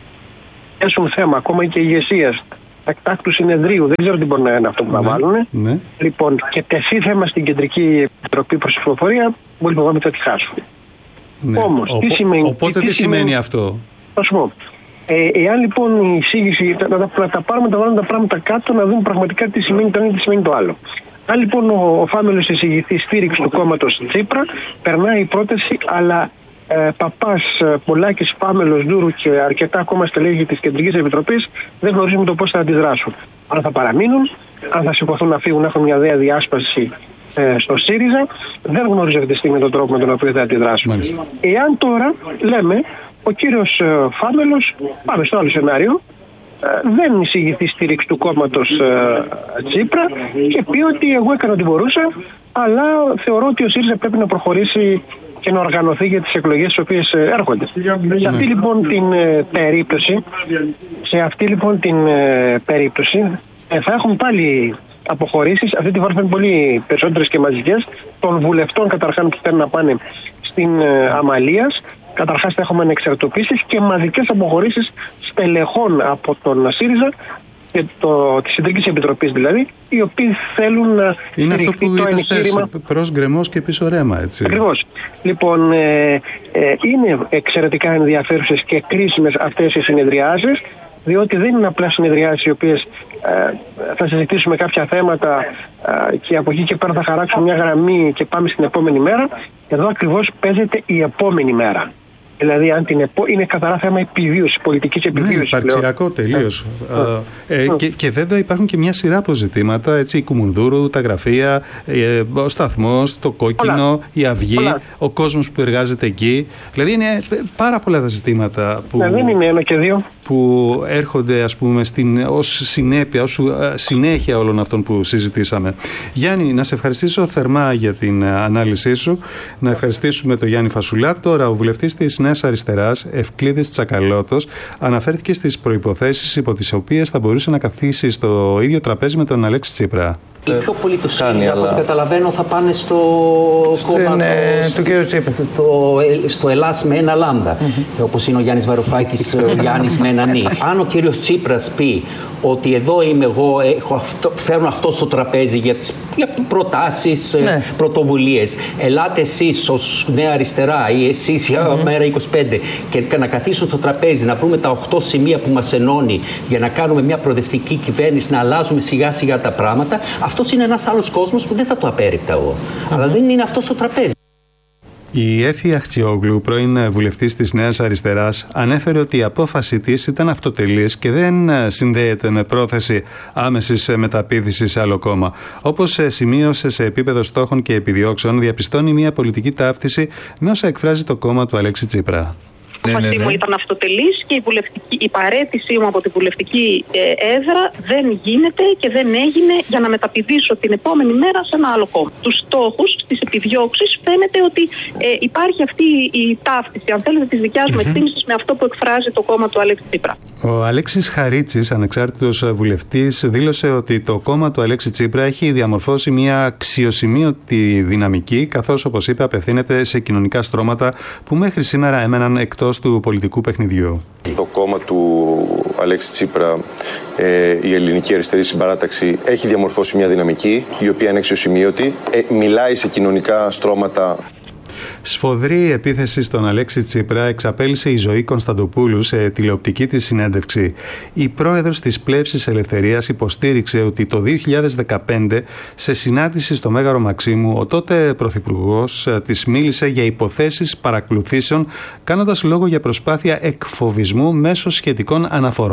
έχουν θέμα ακόμα και ηγεσίας, εκτάκτου συνεδρίου, δεν ξέρω τι μπορεί να είναι αυτό που θα βάλουν. Ναι. Λοιπόν, και τεθεί θέμα στην Κεντρική Επιτροπή προς ψηφοφορία, μπορεί να ότι θα χάσουν. Ναι. Όμως, Ο, τι σημαίνει, οπότε τι, τι σημαίνει, σημαίνει αυτό? Θα σου πω. Ε, εάν λοιπόν η εισήγηση, να, να, να τα πάρουμε, να βάλουμε τα πράγματα κάτω, να δούμε πραγματικά τι σημαίνει το ένα και τι σημαίνει το άλλο. Αν λοιπόν ο, ο Φάμελος εισηγηθεί στήριξη του κόμματος Τσίπρα, περνάει η πρόταση, αλλά ε, Παπάς, Πολάκης, Φάμελος, Ντούρου και αρκετά ακόμα στελέχη της Κεντρικής Επιτροπής δεν γνωρίζουμε το πώς θα αντιδράσουν. Αν θα παραμείνουν, αν θα σηκωθούν να φύγουν, να έχουν μια δέα διάσπαση ε, στο ΣΥΡΙΖΑ, δεν γνωρίζω αυτή τη στιγμή τον τρόπο με τον οποίο θα αντιδράσουν. Μάλιστα. Εάν τώρα λέμε ο κύριος ε, Φάμελος, πάμε στο άλλο σενάριο, δεν εισηγηθεί στήριξη του κόμματος ε, Τσίπρα και πει ότι εγώ έκανα ό,τι μπορούσα, αλλά θεωρώ ότι ο ΣΥΡΙΖΑ πρέπει να προχωρήσει και να οργανωθεί για τις εκλογές τις οποίες έρχονται. Σε αυτή λοιπόν την ε, περίπτωση, σε αυτή λοιπόν την ε, περίπτωση ε, θα έχουν πάλι αποχωρήσεις, αυτή τη φορά θα είναι πολύ περισσότερες και μαζικές, των βουλευτών καταρχάς που θέλουν να πάνε στην ε, Αμαλίας. Καταρχάς θα έχουμε ανεξαρτητοποίησεις και μαζικές αποχωρήσεις στελεχών από τον ΣΥΡΙΖΑ και το, της Κεντρικής Επιτροπής δηλαδή, οι οποίοι θέλουν να είναι αυτό που το εγχείρημα. Προς γκρεμός και πίσω ρέμα, έτσι. Ακριβώς. Λοιπόν, ε, ε, είναι εξαιρετικά ενδιαφέρουσες και κρίσιμες αυτές οι συνεδριάσεις, διότι δεν είναι απλά συνεδριάσεις οι οποίες ε, θα συζητήσουμε κάποια θέματα ε, και από εκεί και πέρα θα χαράξουμε μια γραμμή και πάμε στην επόμενη μέρα. Εδώ ακριβώς παίζεται η επόμενη μέρα. Δηλαδή, αν την επό... είναι καθαρά θέμα επιβίωση, πολιτικής επιβίωσης. Ναι, υπαρξιακό τελείως. Ε, ε, και, και βέβαια υπάρχουν και μια σειρά από ζητήματα, έτσι, η Κουμουνδούρου, τα γραφεία, ε, ο σταθμός, το κόκκινο, Ολά. η αυγή, Ολά. ο κόσμος που εργάζεται εκεί. Δηλαδή, είναι πάρα πολλά τα ζητήματα που, ναι, δεν είναι ένα και δύο. που έρχονται, ας πούμε, στην, ως συνέπεια, ως συνέχεια όλων αυτών που συζητήσαμε. Γιάννη, να σε ευχαριστήσω θερμά για την ανάλυση σου. Να ευχαριστήσουμε τον Γιάννη Φασουλά. Τώρα, ο βουλευτής της Νέας Αριστεράς, Ευκλήδης Τσακαλώτος, αναφέρθηκε στις προϋποθέσεις υπό τις οποίες θα μπορούσε να καθίσει στο ίδιο τραπέζι με τον Αλέξη Τσίπρα. Οι πιο πολλοί του ΣΥΡΙΖΑ, από ό,τι καταλαβαίνω, θα πάνε στο κόμμα του κ. Τσίπρα. Στο Ελλάς με ένα λάμδα. Mm-hmm. Όπως είναι ο Γιάννης Βαρουφάκης, ο Γιάννης με ένα νι. Αν ο κύριος Τσίπρας πει ότι εδώ είμαι εγώ, έχω αυτό, φέρνω αυτό στο τραπέζι για, τις, για προτάσεις, ναι. πρωτοβουλίες. Ελάτε εσείς ως Νέα Αριστερά ή εσείς για mm-hmm. μέρα είκοσι πέντε και να καθίσουν στο τραπέζι, να βρούμε τα οκτώ σημεία που μας ενώνει για να κάνουμε μια προοδευτική κυβέρνηση, να αλλάζουμε σιγά σιγά τα πράγματα. Αυτός είναι ένας άλλος κόσμος που δεν θα το απέρριπτα εγώ. Mm-hmm. Αλλά δεν είναι αυτό στο τραπέζι. Η Έφη Αχτσιόγλου, πρώην βουλευτής της Νέας Αριστεράς, ανέφερε ότι η απόφαση της ήταν αυτοτελής και δεν συνδέεται με πρόθεση άμεσης μεταπήδησης σε άλλο κόμμα. Όπως σημείωσε σε επίπεδο στόχων και επιδιώξεων, διαπιστώνει μια πολιτική ταύτιση με όσα εκφράζει το κόμμα του Αλέξη Τσίπρα. Η απόφασή ναι, ναι, ναι. μου ήταν αυτοτελής και η, βουλευτική, η παραίτησή μου από την βουλευτική ε, έδρα δεν γίνεται και δεν έγινε για να μεταπηδήσω την επόμενη μέρα σε ένα άλλο κόμμα. Τους στόχους, τις επιδιώξεις, φαίνεται ότι ε, υπάρχει αυτή η ταύτιση, αν θέλετε, της δικιάς μου mm-hmm. εκτίμησης με αυτό που εκφράζει το κόμμα του Αλέξη Τσίπρα. Ο Αλέξης Χαρίτσης, ανεξάρτητος βουλευτής, δήλωσε ότι το κόμμα του Αλέξη Τσίπρα έχει διαμορφώσει μια αξιοσημείωτη δυναμική, καθώς, όπως είπε, απευθύνεται σε κοινωνικά στρώματα που μέχρι σήμερα έμεναν εκτός του πολιτικού παιχνιδιού. Το κόμμα του Αλέξη Τσίπρα, ε, η Ελληνική Αριστερή Συμπαράταξη, έχει διαμορφώσει μια δυναμική η οποία είναι αξιοσημείωτη, ε, μιλάει σε κοινωνικά στρώματα. Σφοδρή επίθεση στον Αλέξη Τσίπρα εξαπέλυσε η Ζωή Κωνσταντοπούλου σε τηλεοπτική της συνέντευξη. Η πρόεδρος της Πλεύσης Ελευθερίας υποστήριξε ότι το δύο χιλιάδες δεκαπέντε, σε συνάντηση στο Μέγαρο Μαξίμου, ο τότε πρωθυπουργός της μίλησε για υποθέσεις παρακολουθήσεων, κάνοντας λόγο για προσπάθεια εκφοβισμού μέσω σχετικών αναφορών.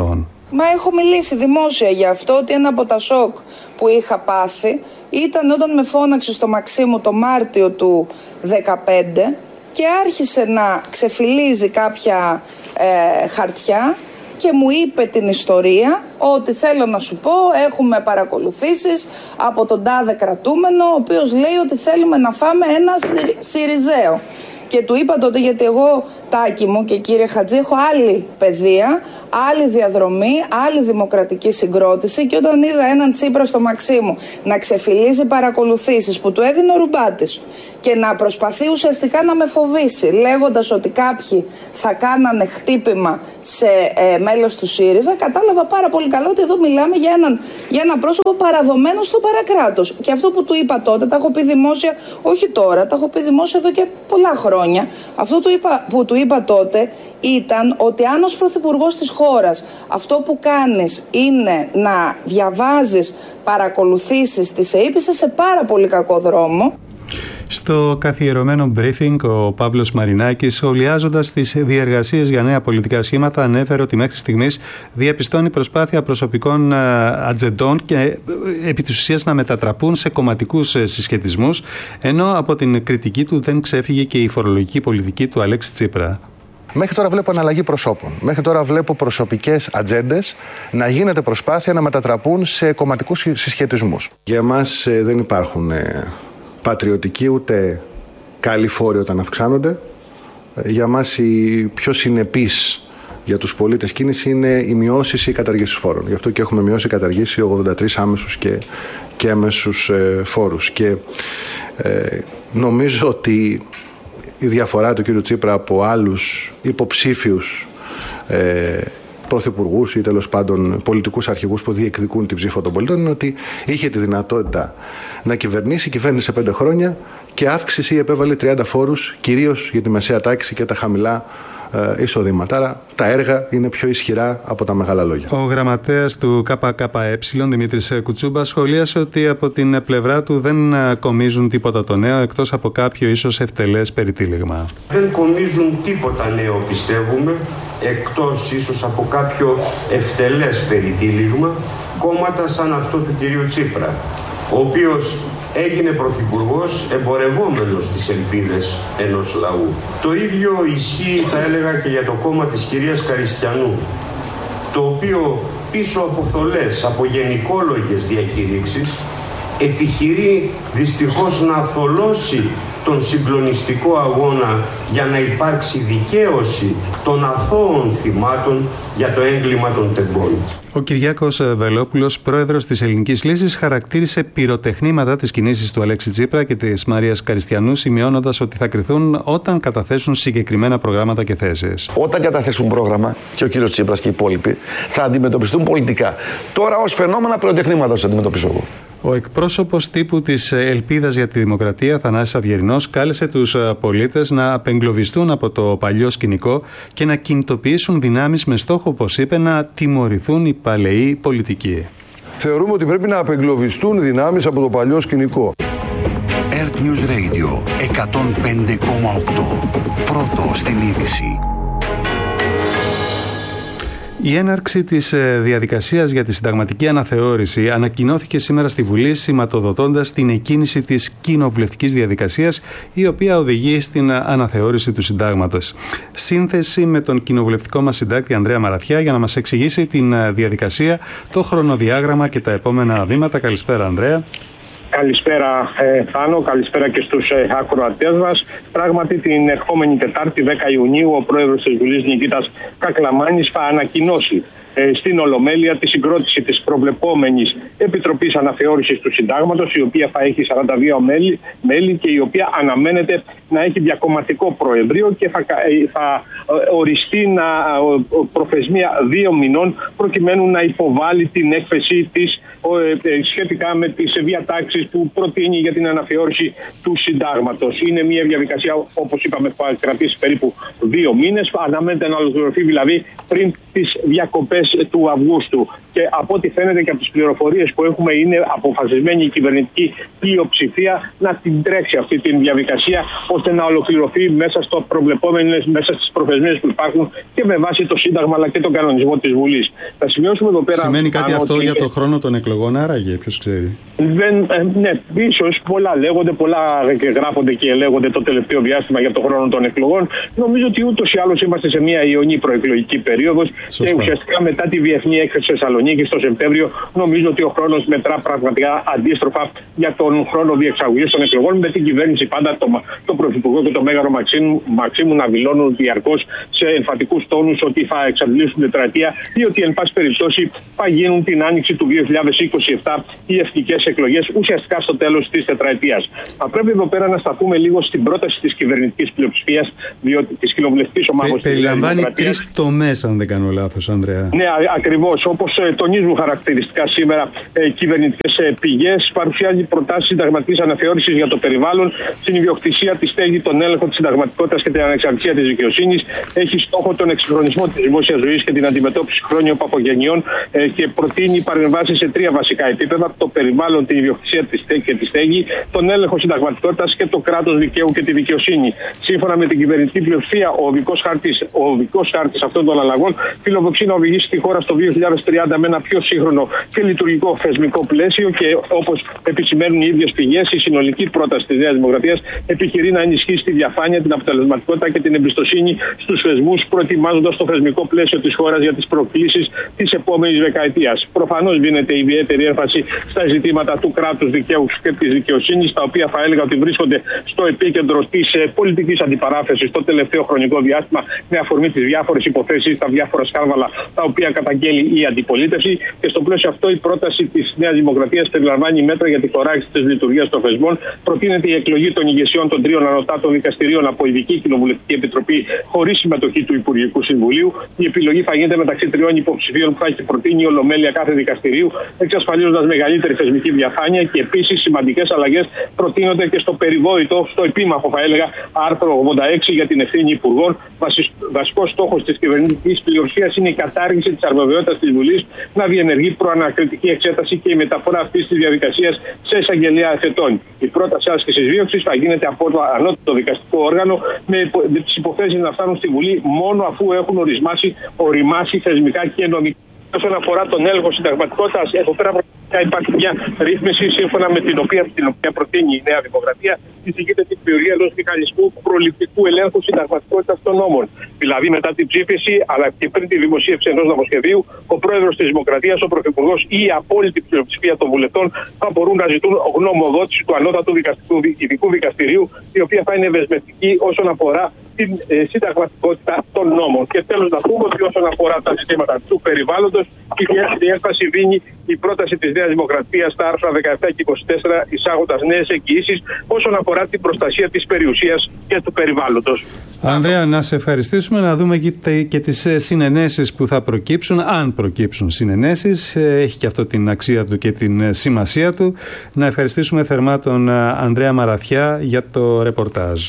Μα έχω μιλήσει δημόσια για αυτό, ότι ένα από τα σοκ που είχα πάθει ήταν όταν με φώναξε στο Μαξίμου το Μάρτιο του δεκαπέντε και άρχισε να ξεφυλίζει κάποια ε, χαρτιά και μου είπε την ιστορία ότι θέλω να σου πω, έχουμε παρακολουθήσεις από τον τάδε κρατούμενο, ο οποίος λέει ότι θέλουμε να φάμε ένα Σιριζέο. Και του είπα τότε, γιατί εγώ, Τάκη μου και κύριε Χατζή, έχω άλλη παιδεία, άλλη διαδρομή, άλλη δημοκρατική συγκρότηση, και όταν είδα έναν Τσίπρα στο Μαξίμου να ξεφυλίζει παρακολουθήσεις που του έδινε ο Ρουμπάτης και να προσπαθεί ουσιαστικά να με φοβήσει, λέγοντας ότι κάποιοι θα κάνανε χτύπημα σε ε, μέλος του ΣΥΡΙΖΑ, κατάλαβα πάρα πολύ καλά ότι εδώ μιλάμε για, έναν, για ένα πρόσωπο παραδομένο στο παρακράτος. Και αυτό που του είπα τότε, τα έχω πει δημόσια, όχι τώρα, τα έχω πει δημόσια εδώ και πολλά χρόνια. Αυτό του είπα, που του είπα τότε ήταν ότι αν ως πρωθυπουργός της χώρας αυτό που κάνεις είναι να διαβάζεις παρακολουθήσεις της ΕΥΠ, είσαι σε πάρα πολύ κακό δρόμο. Στο καθιερωμένο briefing, ο Παύλος Μαρινάκης, σχολιάζοντας τις διεργασίες για νέα πολιτικά σχήματα, ανέφερε ότι μέχρι στιγμής διαπιστώνει προσπάθεια προσωπικών ατζεντών και επί της ουσίας να μετατραπούν σε κομματικούς συσχετισμούς, ενώ από την κριτική του δεν ξέφυγε και η φορολογική πολιτική του Αλέξη Τσίπρα. Μέχρι τώρα βλέπω αναλλαγή προσώπων. Μέχρι τώρα βλέπω προσωπικές ατζέντες να γίνεται προσπάθεια να μετατραπούν σε κομματικούς συσχετισμούς. Για εμάς ε, δεν υπάρχουν ε, πατριωτικοί ούτε καλοί φόροι όταν αυξάνονται. Ε, για μας η πιο συνεπής για τους πολίτες κίνηση είναι οι μειώσεις ή οι καταργήσεις φόρων. Γι' αυτό και έχουμε μειώσει ή καταργήσει ογδόντα τρεις άμεσους και, και έμεσους ε, φόρους. Και ε, νομίζω ότι η διαφορά του κ. Τσίπρα από άλλους υποψήφιους ε, πρωθυπουργούς ή τέλος πάντων πολιτικούς αρχηγούς που διεκδικούν την ψήφο των πολιτών είναι ότι είχε τη δυνατότητα να κυβερνήσει, κυβέρνησε πέντε χρόνια και αύξηση επέβαλε τριάντα φόρους, κυρίως για τη μεσαία τάξη και τα χαμηλά ε, εισοδήματα. Άρα τα έργα είναι πιο ισχυρά από τα μεγάλα λόγια. Ο γραμματέας του ΚΚΕ, Δημήτρης Κουτσούμπας, σχολίασε ότι από την πλευρά του δεν κομίζουν τίποτα το νέο, εκτός από κάποιο ίσως ευτελές περιτύλιγμα. Δεν κομίζουν τίποτα νέο, πιστεύουμε, εκτός ίσως από κάποιο ευτελές περιτύλιγμα, κόμματα σαν αυτό του κυρίου Τσίπρα, ο οποίος έγινε πρωθυπουργός εμπορευόμενος τις ελπίδες ενός λαού. Το ίδιο ισχύει, θα έλεγα, και για το κόμμα της κυρίας Καριστιανού, το οποίο πίσω από θολές, από γενικόλογες διακήρυξεις, επιχειρεί δυστυχώς να θολώσει τον συγκλονιστικό αγώνα για να υπάρξει δικαίωση των αθώων θυμάτων για το έγκλημα των τεμπών. Ο Κυριάκος Βελόπουλος, πρόεδρος της Ελληνικής Λύσης, χαρακτήρισε πυροτεχνήματα τις κινήσεις του Αλέξη Τσίπρα και της Μαρίας Καριστιανού, σημειώνοντας ότι θα κριθούν όταν καταθέσουν συγκεκριμένα προγράμματα και θέσεις. Όταν καταθέσουν πρόγραμμα, και ο κύριος Τσίπρας και οι υπόλοιποι, θα αντιμετωπιστούν πολιτικά. Τώρα ως φαινόμενα πυροτεχνήματα τους αντιμετωπίσω εγώ. Ο εκπρόσωπος τύπου της Ελπίδας για τη Δημοκρατία, Θανάσης Αυγερινός, κάλεσε τους πολίτες να απεγκλωβιστούν από το παλιό σκηνικό και να κινητοποιήσουν δυνάμεις με στόχο, όπως είπε, να τιμωρηθούν οι παλαιοί πολιτικοί. Θεωρούμε ότι πρέπει να απεγκλωβιστούν δυνάμεις από το παλιό σκηνικό. Earth News Radio εκατόν πέντε κόμμα οκτώ. Πρώτο στην είδηση. Η έναρξη της διαδικασίας για τη συνταγματική αναθεώρηση ανακοινώθηκε σήμερα στη Βουλή, σηματοδοτώντας την εκκίνηση της κοινοβουλευτικής διαδικασίας, η οποία οδηγεί στην αναθεώρηση του συντάγματος. Σύνθεση με τον κοινοβουλευτικό μας συντάκτη Ανδρέα Μαραθιά για να μας εξηγήσει την διαδικασία, το χρονοδιάγραμμα και τα επόμενα βήματα. Καλησπέρα, Ανδρέα. Καλησπέρα ε, Θάνο, καλησπέρα και στους ε, ακροατές μας. Πράγματι την ερχόμενη Τετάρτη δέκα Ιουνίου ο πρόεδρος της Βουλής Νικήτας Κακλαμάνης θα ανακοινώσει ε, στην Ολομέλεια τη συγκρότηση της προβλεπόμενης Επιτροπής Αναθεώρησης του Συντάγματος, η οποία θα έχει σαράντα δύο μέλη, μέλη και η οποία αναμένεται να έχει διακομματικό προεδρείο και θα, ε, θα οριστεί να, προθεσμία δύο μηνών προκειμένου να υποβάλει την έκθεση της σχετικά με τις διατάξεις που προτείνει για την αναθεώρηση του συντάγματος. Είναι μια διαδικασία, όπως είπαμε, που θα κρατήσει περίπου δύο μήνες. Αναμένεται να ολοκληρωθεί δηλαδή πριν τις διακοπές του Αυγούστου. Και από ό,τι φαίνεται και από τις πληροφορίες που έχουμε, είναι αποφασισμένη η κυβερνητική πλειοψηφία να την τρέξει αυτή τη διαδικασία, ώστε να ολοκληρωθεί μέσα στο προβλεπόμενο, μέσα στις προθεσμίες που υπάρχουν και με βάση το Σύνταγμα αλλά και τον κανονισμό της Βουλής. Θα σημειώσουμε εδώ πέρα. Σημαίνει κάτι αυτό ότι για το χρόνο των εκλογών, άραγε, ποιος ξέρει. Δεν, ναι, ίσως πολλά λέγονται, πολλά γράφονται και λέγονται το τελευταίο διάστημα για το χρόνο των εκλογών. Νομίζω ότι ούτως ή άλλως είμαστε σε μια ιονή προεκλογική περίοδος. Σωστά. Και ουσιαστικά μετά τη Διεθνή Έκθεση Θεσσαλονίκη το Σεπτέμβριο, νομίζω ότι ο χρόνος μετρά πραγματικά αντίστροφα για τον χρόνο διεξαγωγής των εκλογών, με την κυβέρνηση πάντα, το, το Πρωθυπουργό και το Μέγαρο Μαξίμου, Μαξίμου να δηλώνουν διαρκώς σε εμφατικούς τόνους ότι θα εξαντλήσουν τετραετία ή ότι εν πάση περιπτώσει θα γίνουν την άνοιξη του δύο χιλιάδες είκοσι επτά οι εθνικές εκλογές, ουσιαστικά στο τέλος της τετραετίας. Θα πρέπει εδώ πέρα να σταθούμε λίγο στην πρόταση της κυβερνητικής πλειοψηφίας, διότι της κοινοβουλευτικής ομάδας. Περιλαμβάνει τρεις τομές, αν δεν κάνω λάθος, Ανδρέα. Ναι, ακριβώς. Όπως ε, τονίζουν χαρακτηριστικά σήμερα ε, κυβερνητικές ε, πηγές, παρουσιάζει προτάσεις συνταγματικής αναθεώρησης για το περιβάλλον, την ιδιοκτησία, τη στέγη, τον έλεγχο της συνταγματικότητας και την ανεξαρτησία της δικαιοσύνης. Έχει στόχο τον εξυγχρονισμό της δημόσιας ζωής και την αντιμετώπιση χρόνιων παθογενειών ε, και προτείνει παρεμβάσεις σε τρία βασικά επίπεδα: το περιβάλλον, την ιδιοκτησία της στέγη και τη στέγη, τον έλεγχο συνταγματικότητας και το κράτος δικαίου και τη δικαιοσύνη. Σύμφωνα με την κυβερνητική πλειοψηφία, ο οδικός χάρτης, ο οδικός χάρτης αυτών των αλλαγών φιλοδοξεί να οδηγήσει τη χώρα στο δύο χιλιάδες τριάντα με ένα πιο σύγχρονο και λειτουργικό θεσμικό πλαίσιο και, όπως επισημαίνουν οι ίδιες πηγές, η συνολική πρόταση της Νέας Δημοκρατίας επιχειρεί να ενισχύσει τη διαφάνεια, την αποτελεσματικότητα και την εμπιστοσύνη στους θεσμούς, προετοιμάζοντας το θεσμικό πλαίσιο της χώρας για τις προκλήσεις της επόμενης δεκαετίας. Προφανώς δίνεται ιδιαίτερη έμφαση στα ζητήματα του κράτους δικαίου και της δικαιοσύνης, τα οποία θα έλεγα ότι βρίσκονται στο επίκεντρο της πολιτικής αντιπαράθεσης το τελευταίο χρονικό διάστημα, με αφορμή τις διάφορες υποθέσεις, τα διάφορα σκάνδαλα τα οποία καταγγέλει η αντιπολίτευση. Και στο πλαίσιο αυτό, η πρόταση της Νέας Δημοκρατίας περιλαμβάνει μέτρα για τη χωράξη της λειτουργίας των θεσμών. Προτείνεται η εκλογή των ηγεσιών των τριών ανωτάτων δικαστηρίων από ειδική κοινοβουλευτική επιτροπή χωρίς συμμετοχή του Υπουργικού Συμβουλίου. Η επιλογή θα γίνεται μεταξύ τριών υποψηφίων που θα έχει προτείνει η Ολομέλεια κάθε δικαστηρίου, εξασφαλίζοντας μεγαλύτερη θεσμική διαφάνεια. Και επίσης σημαντικές αλλαγές προτείνονται και στο περιβόητο, στο επίμαχο θα έλεγα, άρθρο ογδόντα έξι για την ευθύνη υπουργών. Βασικός στόχος της κυβερνητικής πλειοψηφίας είναι η κατάργηση της αρμοδιότητας της Βουλής να διενεργεί προανακριτική εξέταση και η μεταφορά αυτής της διαδικασίας σε εισαγγελέα εφετών. Η πρόταση άσκησης δίωξης θα γίνεται από το ανώτατο δικαστικό όργανο, με τις υποθέσεις να φτάνουν στη Βουλή μόνο αφού έχουν ορισμάσει, οριμάσει θεσμικά και νομικά. Όσον αφορά τον έλεγχο συνταγματικότητας, εδώ πέρα υπάρχει μια ρύθμιση σύμφωνα με την οποία, την οποία προτείνει η Νέα Δημοκρατία, εισηγείται την θεωρία ενός μηχανισμού προληπτικού ελέγχου συνταγματικότητας των νόμων. Δηλαδή, μετά την ψήφιση, αλλά και πριν τη δημοσίευση ενός νομοσχεδίου, ο πρόεδρος της Δημοκρατίας, ο πρωθυπουργός ή η απόλυτη πλειοψηφία των βουλευτών θα μπορούν να ζητούν γνωμοδότηση του ανώτατου δικαστικού, ειδικού δικαστηρίου, η οποία θα είναι δεσμευτική όσον αφορά την ε, συνταγματικότητα των νόμων. Και τέλος, να πούμε ότι όσον αφορά τα ζητήματα του περιβάλλοντος, η διάσταση δίνει η πρόταση της Νέας Δημοκρατίας στα άρθρα δεκαεπτά και είκοσι τέσσερα, εισάγοντας νέες εγγυήσεις όσον αφορά την προστασία της περιουσίας και του περιβάλλοντος. Ανδρέα, να σε ευχαριστήσουμε, να δούμε και, και τις συνενέσεις που θα προκύψουν, αν προκύψουν συνενέσεις. Έχει και αυτό την αξία του και την σημασία του. Να ευχαριστήσουμε θερμά τον Ανδρέα Μαραθιά για το ρεπορτάζ.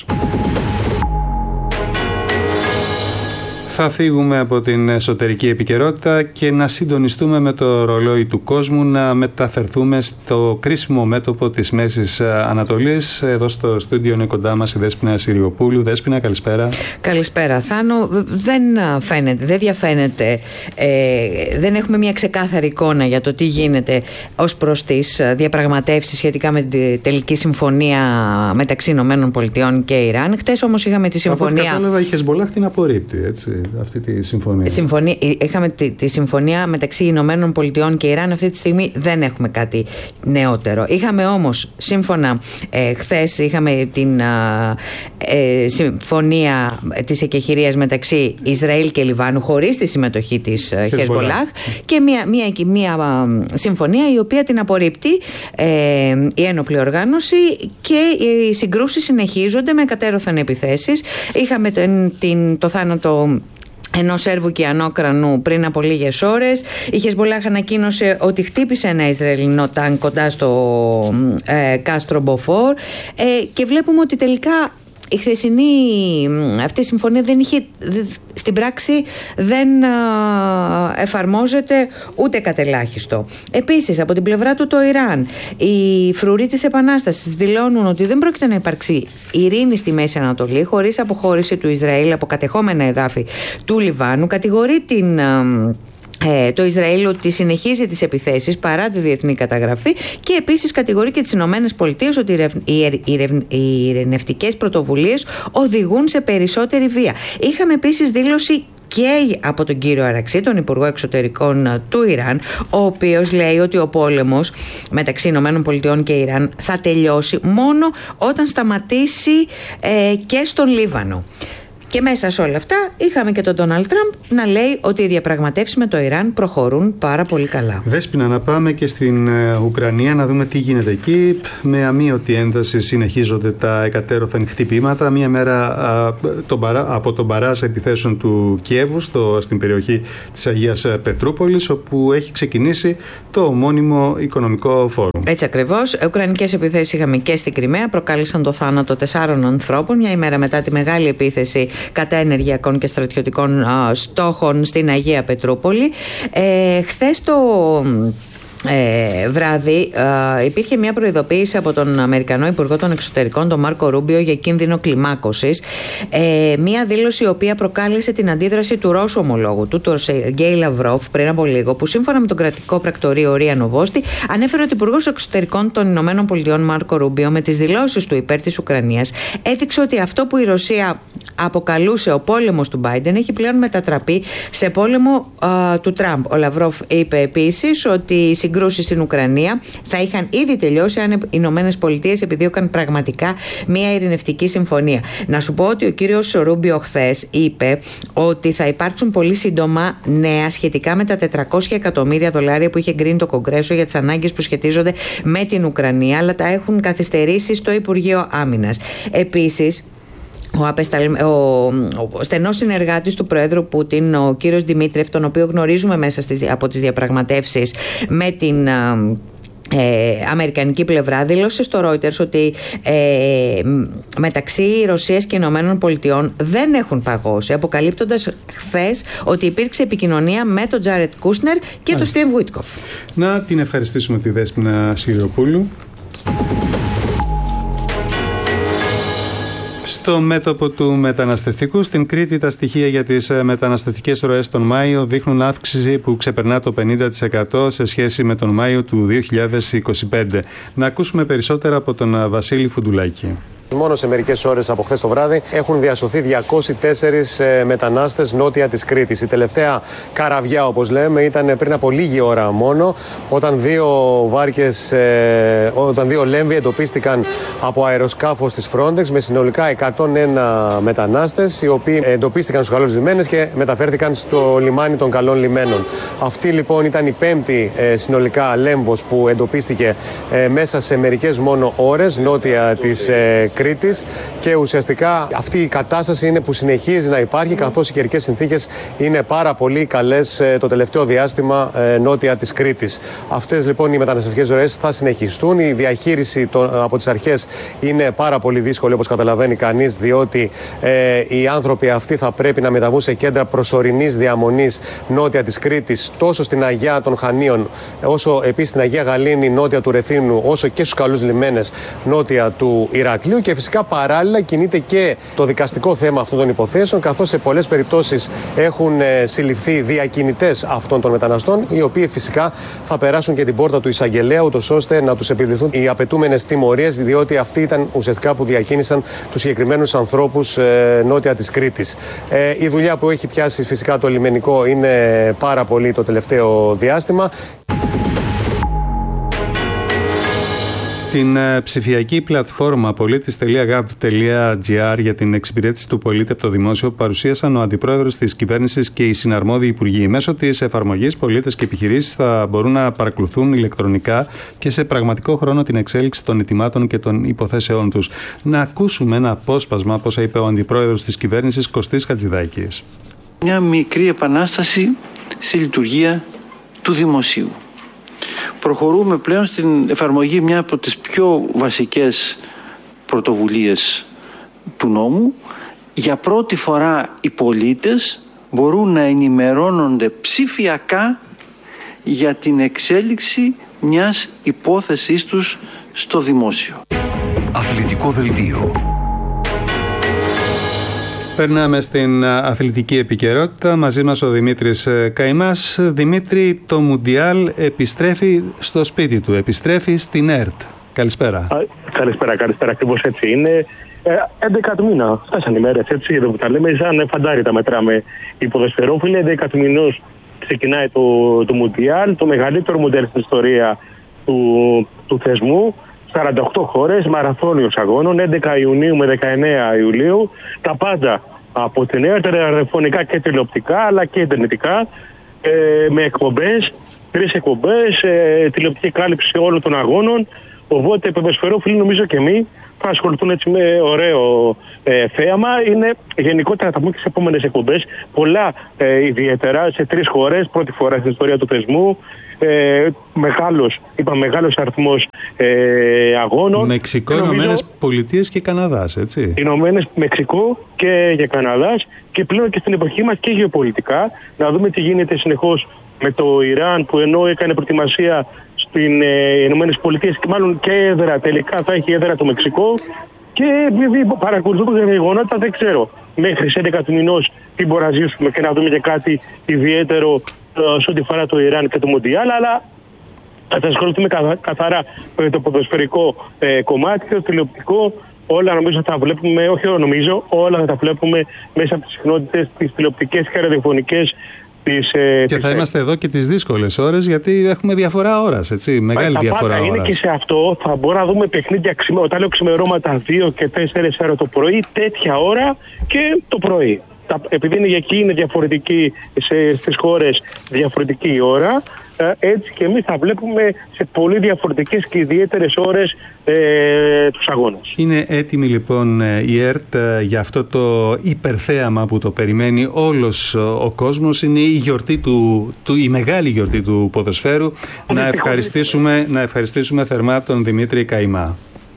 Θα φύγουμε από την εσωτερική επικαιρότητα και να συντονιστούμε με το ρολόι του κόσμου, να μεταφερθούμε στο κρίσιμο μέτωπο της Μέσης Ανατολής. Εδώ στο στούντιο είναι κοντά μας η Δέσποινα Συριοπούλου. Δέσποινα, καλησπέρα. Καλησπέρα, Θάνο. Δεν φαίνεται, δεν διαφαίνεται, ε, δεν έχουμε μια ξεκάθαρη εικόνα για το τι γίνεται ως προς τις διαπραγματεύσεις σχετικά με την τελική συμφωνία μεταξύ Ηνωμένων Πολιτειών και Ιράν. Χτες όμως είχαμε τη συμφωνία. Από κατάλαβα, η Χεσμολάχ την απορρίπτει, έτσι, αυτή τη συμφωνία. Συμφωνία. Είχαμε τη, τη συμφωνία μεταξύ Ηνωμένων Πολιτειών και Ιράν. Αυτή τη στιγμή δεν έχουμε κάτι νεότερο. Είχαμε όμως, σύμφωνα, ε, χθες είχαμε την ε, συμφωνία της εκεχηρίας μεταξύ Ισραήλ και Λιβάνου χωρίς τη συμμετοχή της Χεσμολάχ και μια, μια, μια, μια συμφωνία η οποία την απορρίπτει ε, η ένοπλη οργάνωση και οι συγκρούσεις συνεχίζονται με κατέρωθεν επιθέσεις. Είχαμε την, την, το θάνατο ενός Σέρβου κυανόκρανου πριν από λίγες ώρες. Η Χεσμπολάχ ανακοίνωσε ότι χτύπησε ένα Ισραηλινό τάγκ κοντά στο ε, κάστρο Μποφόρ, ε, και βλέπουμε ότι τελικά η χθεσινή αυτή η συμφωνία δεν είχε, στην πράξη δεν εφαρμόζεται ούτε κατελάχιστο. Επίσης, από την πλευρά του το Ιράν, οι φρουροί της Επανάστασης δηλώνουν ότι δεν πρόκειται να υπάρξει ειρήνη στη Μέση Ανατολή χωρίς αποχώρηση του Ισραήλ από κατεχόμενα εδάφη του Λιβάνου. Κατηγορεί την Ε, το Ισραήλ ότι συνεχίζει τις επιθέσεις παρά τη διεθνή καταγραφή, και επίσης κατηγορεί και τις Ηνωμένες Πολιτείες ότι οι ειρηνευτικές πρωτοβουλίες οδηγούν σε περισσότερη βία. Είχαμε επίσης δήλωση και από τον κύριο Αραξή, τον Υπουργό Εξωτερικών του Ιράν, ο οποίος λέει ότι ο πόλεμος μεταξύ Ηνωμένων Πολιτειών και Ιράν θα τελειώσει μόνο όταν σταματήσει ε, και στον Λίβανο. Και μέσα σε όλα αυτά είχαμε και τον Ντόναλντ Τραμπ να λέει ότι οι διαπραγματεύσεις με το Ιράν προχωρούν πάρα πολύ καλά. Δέσποινα, να πάμε και στην Ουκρανία να δούμε τι γίνεται εκεί. Με αμείωτη ένταση συνεχίζονται τα εκατέρωθεν χτυπήματα. Μία μέρα α, τον παρά, από τον παράζ επιθέσεων του Κιέβου στο, στην περιοχή της Αγίας Πετρούπολης, όπου έχει ξεκινήσει το ομώνυμο οικονομικό φόρουμ. Έτσι ακριβώς. Ουκρανικές επιθέσεις είχαμε και στην Κριμαία. Προκάλεσαν το θάνατο τεσσάρων ανθρώπων μια ημέρα μετά τη μεγάλη επίθεση κατά ενεργειακών και στρατιωτικών α, στόχων στην Αγία Πετρούπολη. Ε, χθες το Ε, βράδυ ε, υπήρχε μια προειδοποίηση από τον Αμερικανό Υπουργό των Εξωτερικών, τον Μάρκο Ρούμπιο, για κίνδυνο κλιμάκωσης. Ε, μια δήλωση η οποία προκάλεσε την αντίδραση του Ρώσου ομολόγου του, του Σεργέη Λαυρόφ, πριν από λίγο, που σύμφωνα με τον κρατικό πρακτορείο Ρία Νοβόστη ανέφερε ότι ο Υπουργός Εξωτερικών των Ηνωμένων Πολιτειών Μάρκο Ρούμπιο, με τις δηλώσεις του υπέρ της Ουκρανίας, έδειξε ότι αυτό που η Ρωσία αποκαλούσε ο πόλεμος του Μπάιντεν έχει πλέον μετατραπεί σε πόλεμο ε, του Τραμπ. Ο Λαυρόφ είπε επίσης ότι οι συγκρούσεις στην Ουκρανία θα είχαν ήδη τελειώσει αν οι Ηνωμένες Πολιτείες επιδίωκαν πραγματικά μια ειρηνευτική συμφωνία. Να σου πω ότι ο κύριος Ρούμπιο χθες είπε ότι θα υπάρξουν πολύ σύντομα νέα σχετικά με τα τετρακόσια εκατομμύρια δολάρια που είχε εγκρίνει το Κογκρέσο για τις ανάγκες που σχετίζονται με την Ουκρανία, αλλά τα έχουν καθυστερήσει στο Υπουργείο Άμυνας. Επίσης, Ο, απεσταλ... ο... ο στενός συνεργάτης του Πρόεδρου Πούτιν, ο κύριος Δημήτρεφ, τον οποίο γνωρίζουμε μέσα στις... από τις διαπραγματεύσεις με την Ε, αμερικανική πλευρά, δήλωσε στο Reuters ότι ε, μεταξύ Ρωσίας και Ηνωμένων Πολιτειών δεν έχουν παγώσει, αποκαλύπτοντας χθες ότι υπήρξε επικοινωνία με τον Τζάρετ Κούσνερ και τον Στίβ Βουίτκοφ. Να την ευχαριστήσουμε τη Δέσποινα Συριοπούλου. Στο μέτωπο του μεταναστευτικού, στην Κρήτη, τα στοιχεία για τις μεταναστευτικές ροές τον Μάιο δείχνουν αύξηση που ξεπερνά το πενήντα τοις εκατό σε σχέση με τον Μάιο του δύο χιλιάδες είκοσι πέντε. Να ακούσουμε περισσότερα από τον Βασίλη Φουντουλάκη. Μόνο σε μερικές ώρες από χθες το βράδυ έχουν διασωθεί διακόσιοι τέσσερις μετανάστες νότια της Κρήτης. Η τελευταία καραβιά, όπως λέμε, ήταν πριν από λίγη ώρα μόνο, όταν δύο βάρκες, όταν δύο λέμβοι εντοπίστηκαν από αεροσκάφος της Frontex με συνολικά εκατόν ένα μετανάστες, οι οποίοι εντοπίστηκαν στους καλώς λιμένες και μεταφέρθηκαν στο λιμάνι των Καλών Λιμένων. Αυτή λοιπόν ήταν η πέμπτη συνολικά λέμβος που εντοπίστηκε μέσα σε μερικές μόνο ώρες νότια της Κρήτης. Κρήτης, και ουσιαστικά αυτή η κατάσταση είναι που συνεχίζει να υπάρχει, καθώς οι καιρικές συνθήκες είναι πάρα πολύ καλές το τελευταίο διάστημα νότια της Κρήτης. Αυτές λοιπόν οι μεταναστευτικές ροές θα συνεχιστούν. Η διαχείριση των, από τις αρχές είναι πάρα πολύ δύσκολη, όπως καταλαβαίνει κανείς, διότι ε, οι άνθρωποι αυτοί θα πρέπει να μεταβούν σε κέντρα προσωρινής διαμονής νότια της Κρήτης, τόσο στην Αγιά των Χανίων, όσο επίσης στην Αγία Γαλήνη νότια του Ρεθύμνου, όσο και στους καλούς λιμένες νότια του Ηρακλείου. Και φυσικά παράλληλα κινείται και το δικαστικό θέμα αυτών των υποθέσεων, καθώς σε πολλές περιπτώσεις έχουν ε, συλληφθεί διακινητές αυτών των μεταναστών, οι οποίοι φυσικά θα περάσουν και την πόρτα του εισαγγελέα, ούτως ώστε να τους επιβληθούν οι απαιτούμενες τιμωρίες, διότι αυτοί ήταν ουσιαστικά που διακίνησαν τους συγκεκριμένους ανθρώπους ε, νότια της Κρήτης. Ε, η δουλειά που έχει πιάσει φυσικά το λιμενικό είναι πάρα πολύ το τελευταίο διάστημα. Την ψηφιακή πλατφόρμα πολίτης τελεία γκοβ τελεία τζι άρ για την εξυπηρέτηση του πολίτη από το δημόσιο παρουσίασαν ο αντιπρόεδρος της κυβέρνησης και οι συναρμόδιοι υπουργοί. Μέσω της εφαρμογής, πολίτες και επιχειρήσεις θα μπορούν να παρακολουθούν ηλεκτρονικά και σε πραγματικό χρόνο την εξέλιξη των αιτημάτων και των υποθέσεών τους. Να ακούσουμε ένα απόσπασμα από όσα είπε ο αντιπρόεδρος της κυβέρνησης, Κωστής Χατζηδάκης. Μια μικρή επανάσταση στη λειτουργία του δημοσίου. Προχωρούμε πλέον στην εφαρμογή μια από τις πιο βασικές πρωτοβουλίες του νόμου. Για πρώτη φορά οι πολίτες μπορούν να ενημερώνονται ψηφιακά για την εξέλιξη μιας υπόθεσής τους στο δημόσιο. Αθλητικό δελτίο. Περνάμε στην αθλητική επικαιρότητα. Μαζί μας ο Δημήτρης Καϊμάς. Δημήτρη, το Μουντιάλ επιστρέφει στο σπίτι του, επιστρέφει στην ΕΡΤ. Καλησπέρα. Α, καλησπέρα, καλησπέρα. Ακριβώς έτσι είναι. Ε, έντεκα του μήνα, φτάσαν οι μέρες, έτσι, εδώ που τα λέμε, σαν φαντάρι τα μετράμε. Οι ποδοσφαιρόφιλοι, έντεκα του μηνός ξεκινάει το, το Μουντιάλ, το μεγαλύτερο Μουντιάλ στην ιστορία του, του θεσμού. σαράντα οκτώ χώρες, μαραθώνιος αγώνων, έντεκα Ιουνίου με δεκαεννέα Ιουλίου. Τα πάντα από την ΕΡΤ, ραδιοφωνικά και τηλεοπτικά, αλλά και ιντερνετικά, ε, με εκπομπές, τρεις εκπομπές, ε, τηλεοπτική κάλυψη όλων των αγώνων. Οπότε οι ποδοσφαιρόφιλοι, νομίζω και εμείς, θα ασχοληθούν έτσι με ωραίο ε, θέαμα. Είναι γενικότερα, θα πούμε και σε επόμενες εκπομπές, πολλά ε, ιδιαίτερα σε τρεις χώρες, πρώτη φορά στην ιστορία του θεσμού. Ε, μεγάλος, είπα μεγάλος αριθμός ε, αγώνων. Μεξικό, νομίζω, Ηνωμένες Πολιτείες και Καναδάς, έτσι. Ηνωμένες, Μεξικό και για Καναδάς, και πλέον και στην εποχή μας και γεωπολιτικά. Να δούμε τι γίνεται συνεχώς με το Ιράν, που ενώ έκανε προετοιμασία στην ε, Ηνωμένες Πολιτείες και μάλλον και έδρα, τελικά θα έχει έδρα το Μεξικό. Και επειδή παρακολουθούμε τα γεγονότα, δεν ξέρω μέχρι τις έντεκα του μηνός τι μπορεί να ζήσουμε και να δούμε και κάτι ιδιαίτερο σε ό,τι φορά το Ιράν και το Μουντιάλ, αλλά θα ασχοληθούμε καθαρά με το ποδοσφαιρικό ε, κομμάτι, το τηλεοπτικό. Όλα νομίζω θα τα βλέπουμε, όχι νομίζω, όλα θα τα βλέπουμε μέσα από τις συχνότητες, τις τηλεοπτικές και ραδιοφωνικές. Της, ε, και θα της... είμαστε εδώ και τις δύσκολες ώρες, γιατί έχουμε διαφορά ώρας, έτσι, μεγάλη Μα, διαφορά ώρας. Είναι και σε αυτό, θα μπορώ να δούμε παιχνίδια, όταν λέω ξημερώματα δύο και τέσσερις ώρα το πρωί, τέτοια ώρα και το πρωί. Επειδή είναι εκεί, είναι διαφορετική σε, στις χώρες, διαφορετική η ώρα, έτσι και εμείς θα βλέπουμε σε πολύ διαφορετικές και ιδιαίτερες ώρες ε, τους αγώνες. Είναι έτοιμη λοιπόν η ΕΡΤ για αυτό το υπερθέαμα που το περιμένει όλος ο κόσμος. Είναι η γιορτή του, του, η μεγάλη γιορτή του ποδοσφαίρου. Να ευχαριστήσουμε, να ευχαριστήσουμε θερμά τον Δημήτρη Καϊμά.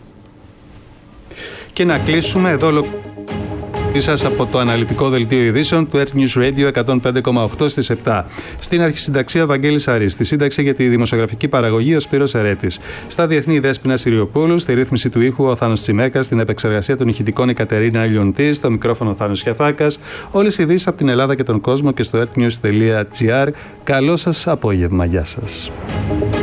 Και να κλείσουμε εδώ σας από το αναλυτικό δελτίο ειδήσεων του Earth News Radio εκατόν πέντε κόμμα οκτώ στις επτά. Στην αρχισυνταξία Βαγγέλης Αρής, στη σύνταξη για τη δημοσιογραφική παραγωγή ο Σπύρος Ερέτης. Στα διεθνή Δέσποινα Συριοπούλου, στη ρύθμιση του ήχου ο Θάνος Τσιμέκας, στην επεξεργασία των ηχητικών η Κατερίνα Λιοντή, στο μικρόφωνο ο Θάνος Χιαθάκας. Όλες οι ειδήσεις από την Ελλάδα και τον κόσμο και στο earthnews τελεία gr. Καλό σας απόγευμα. Γεια σας.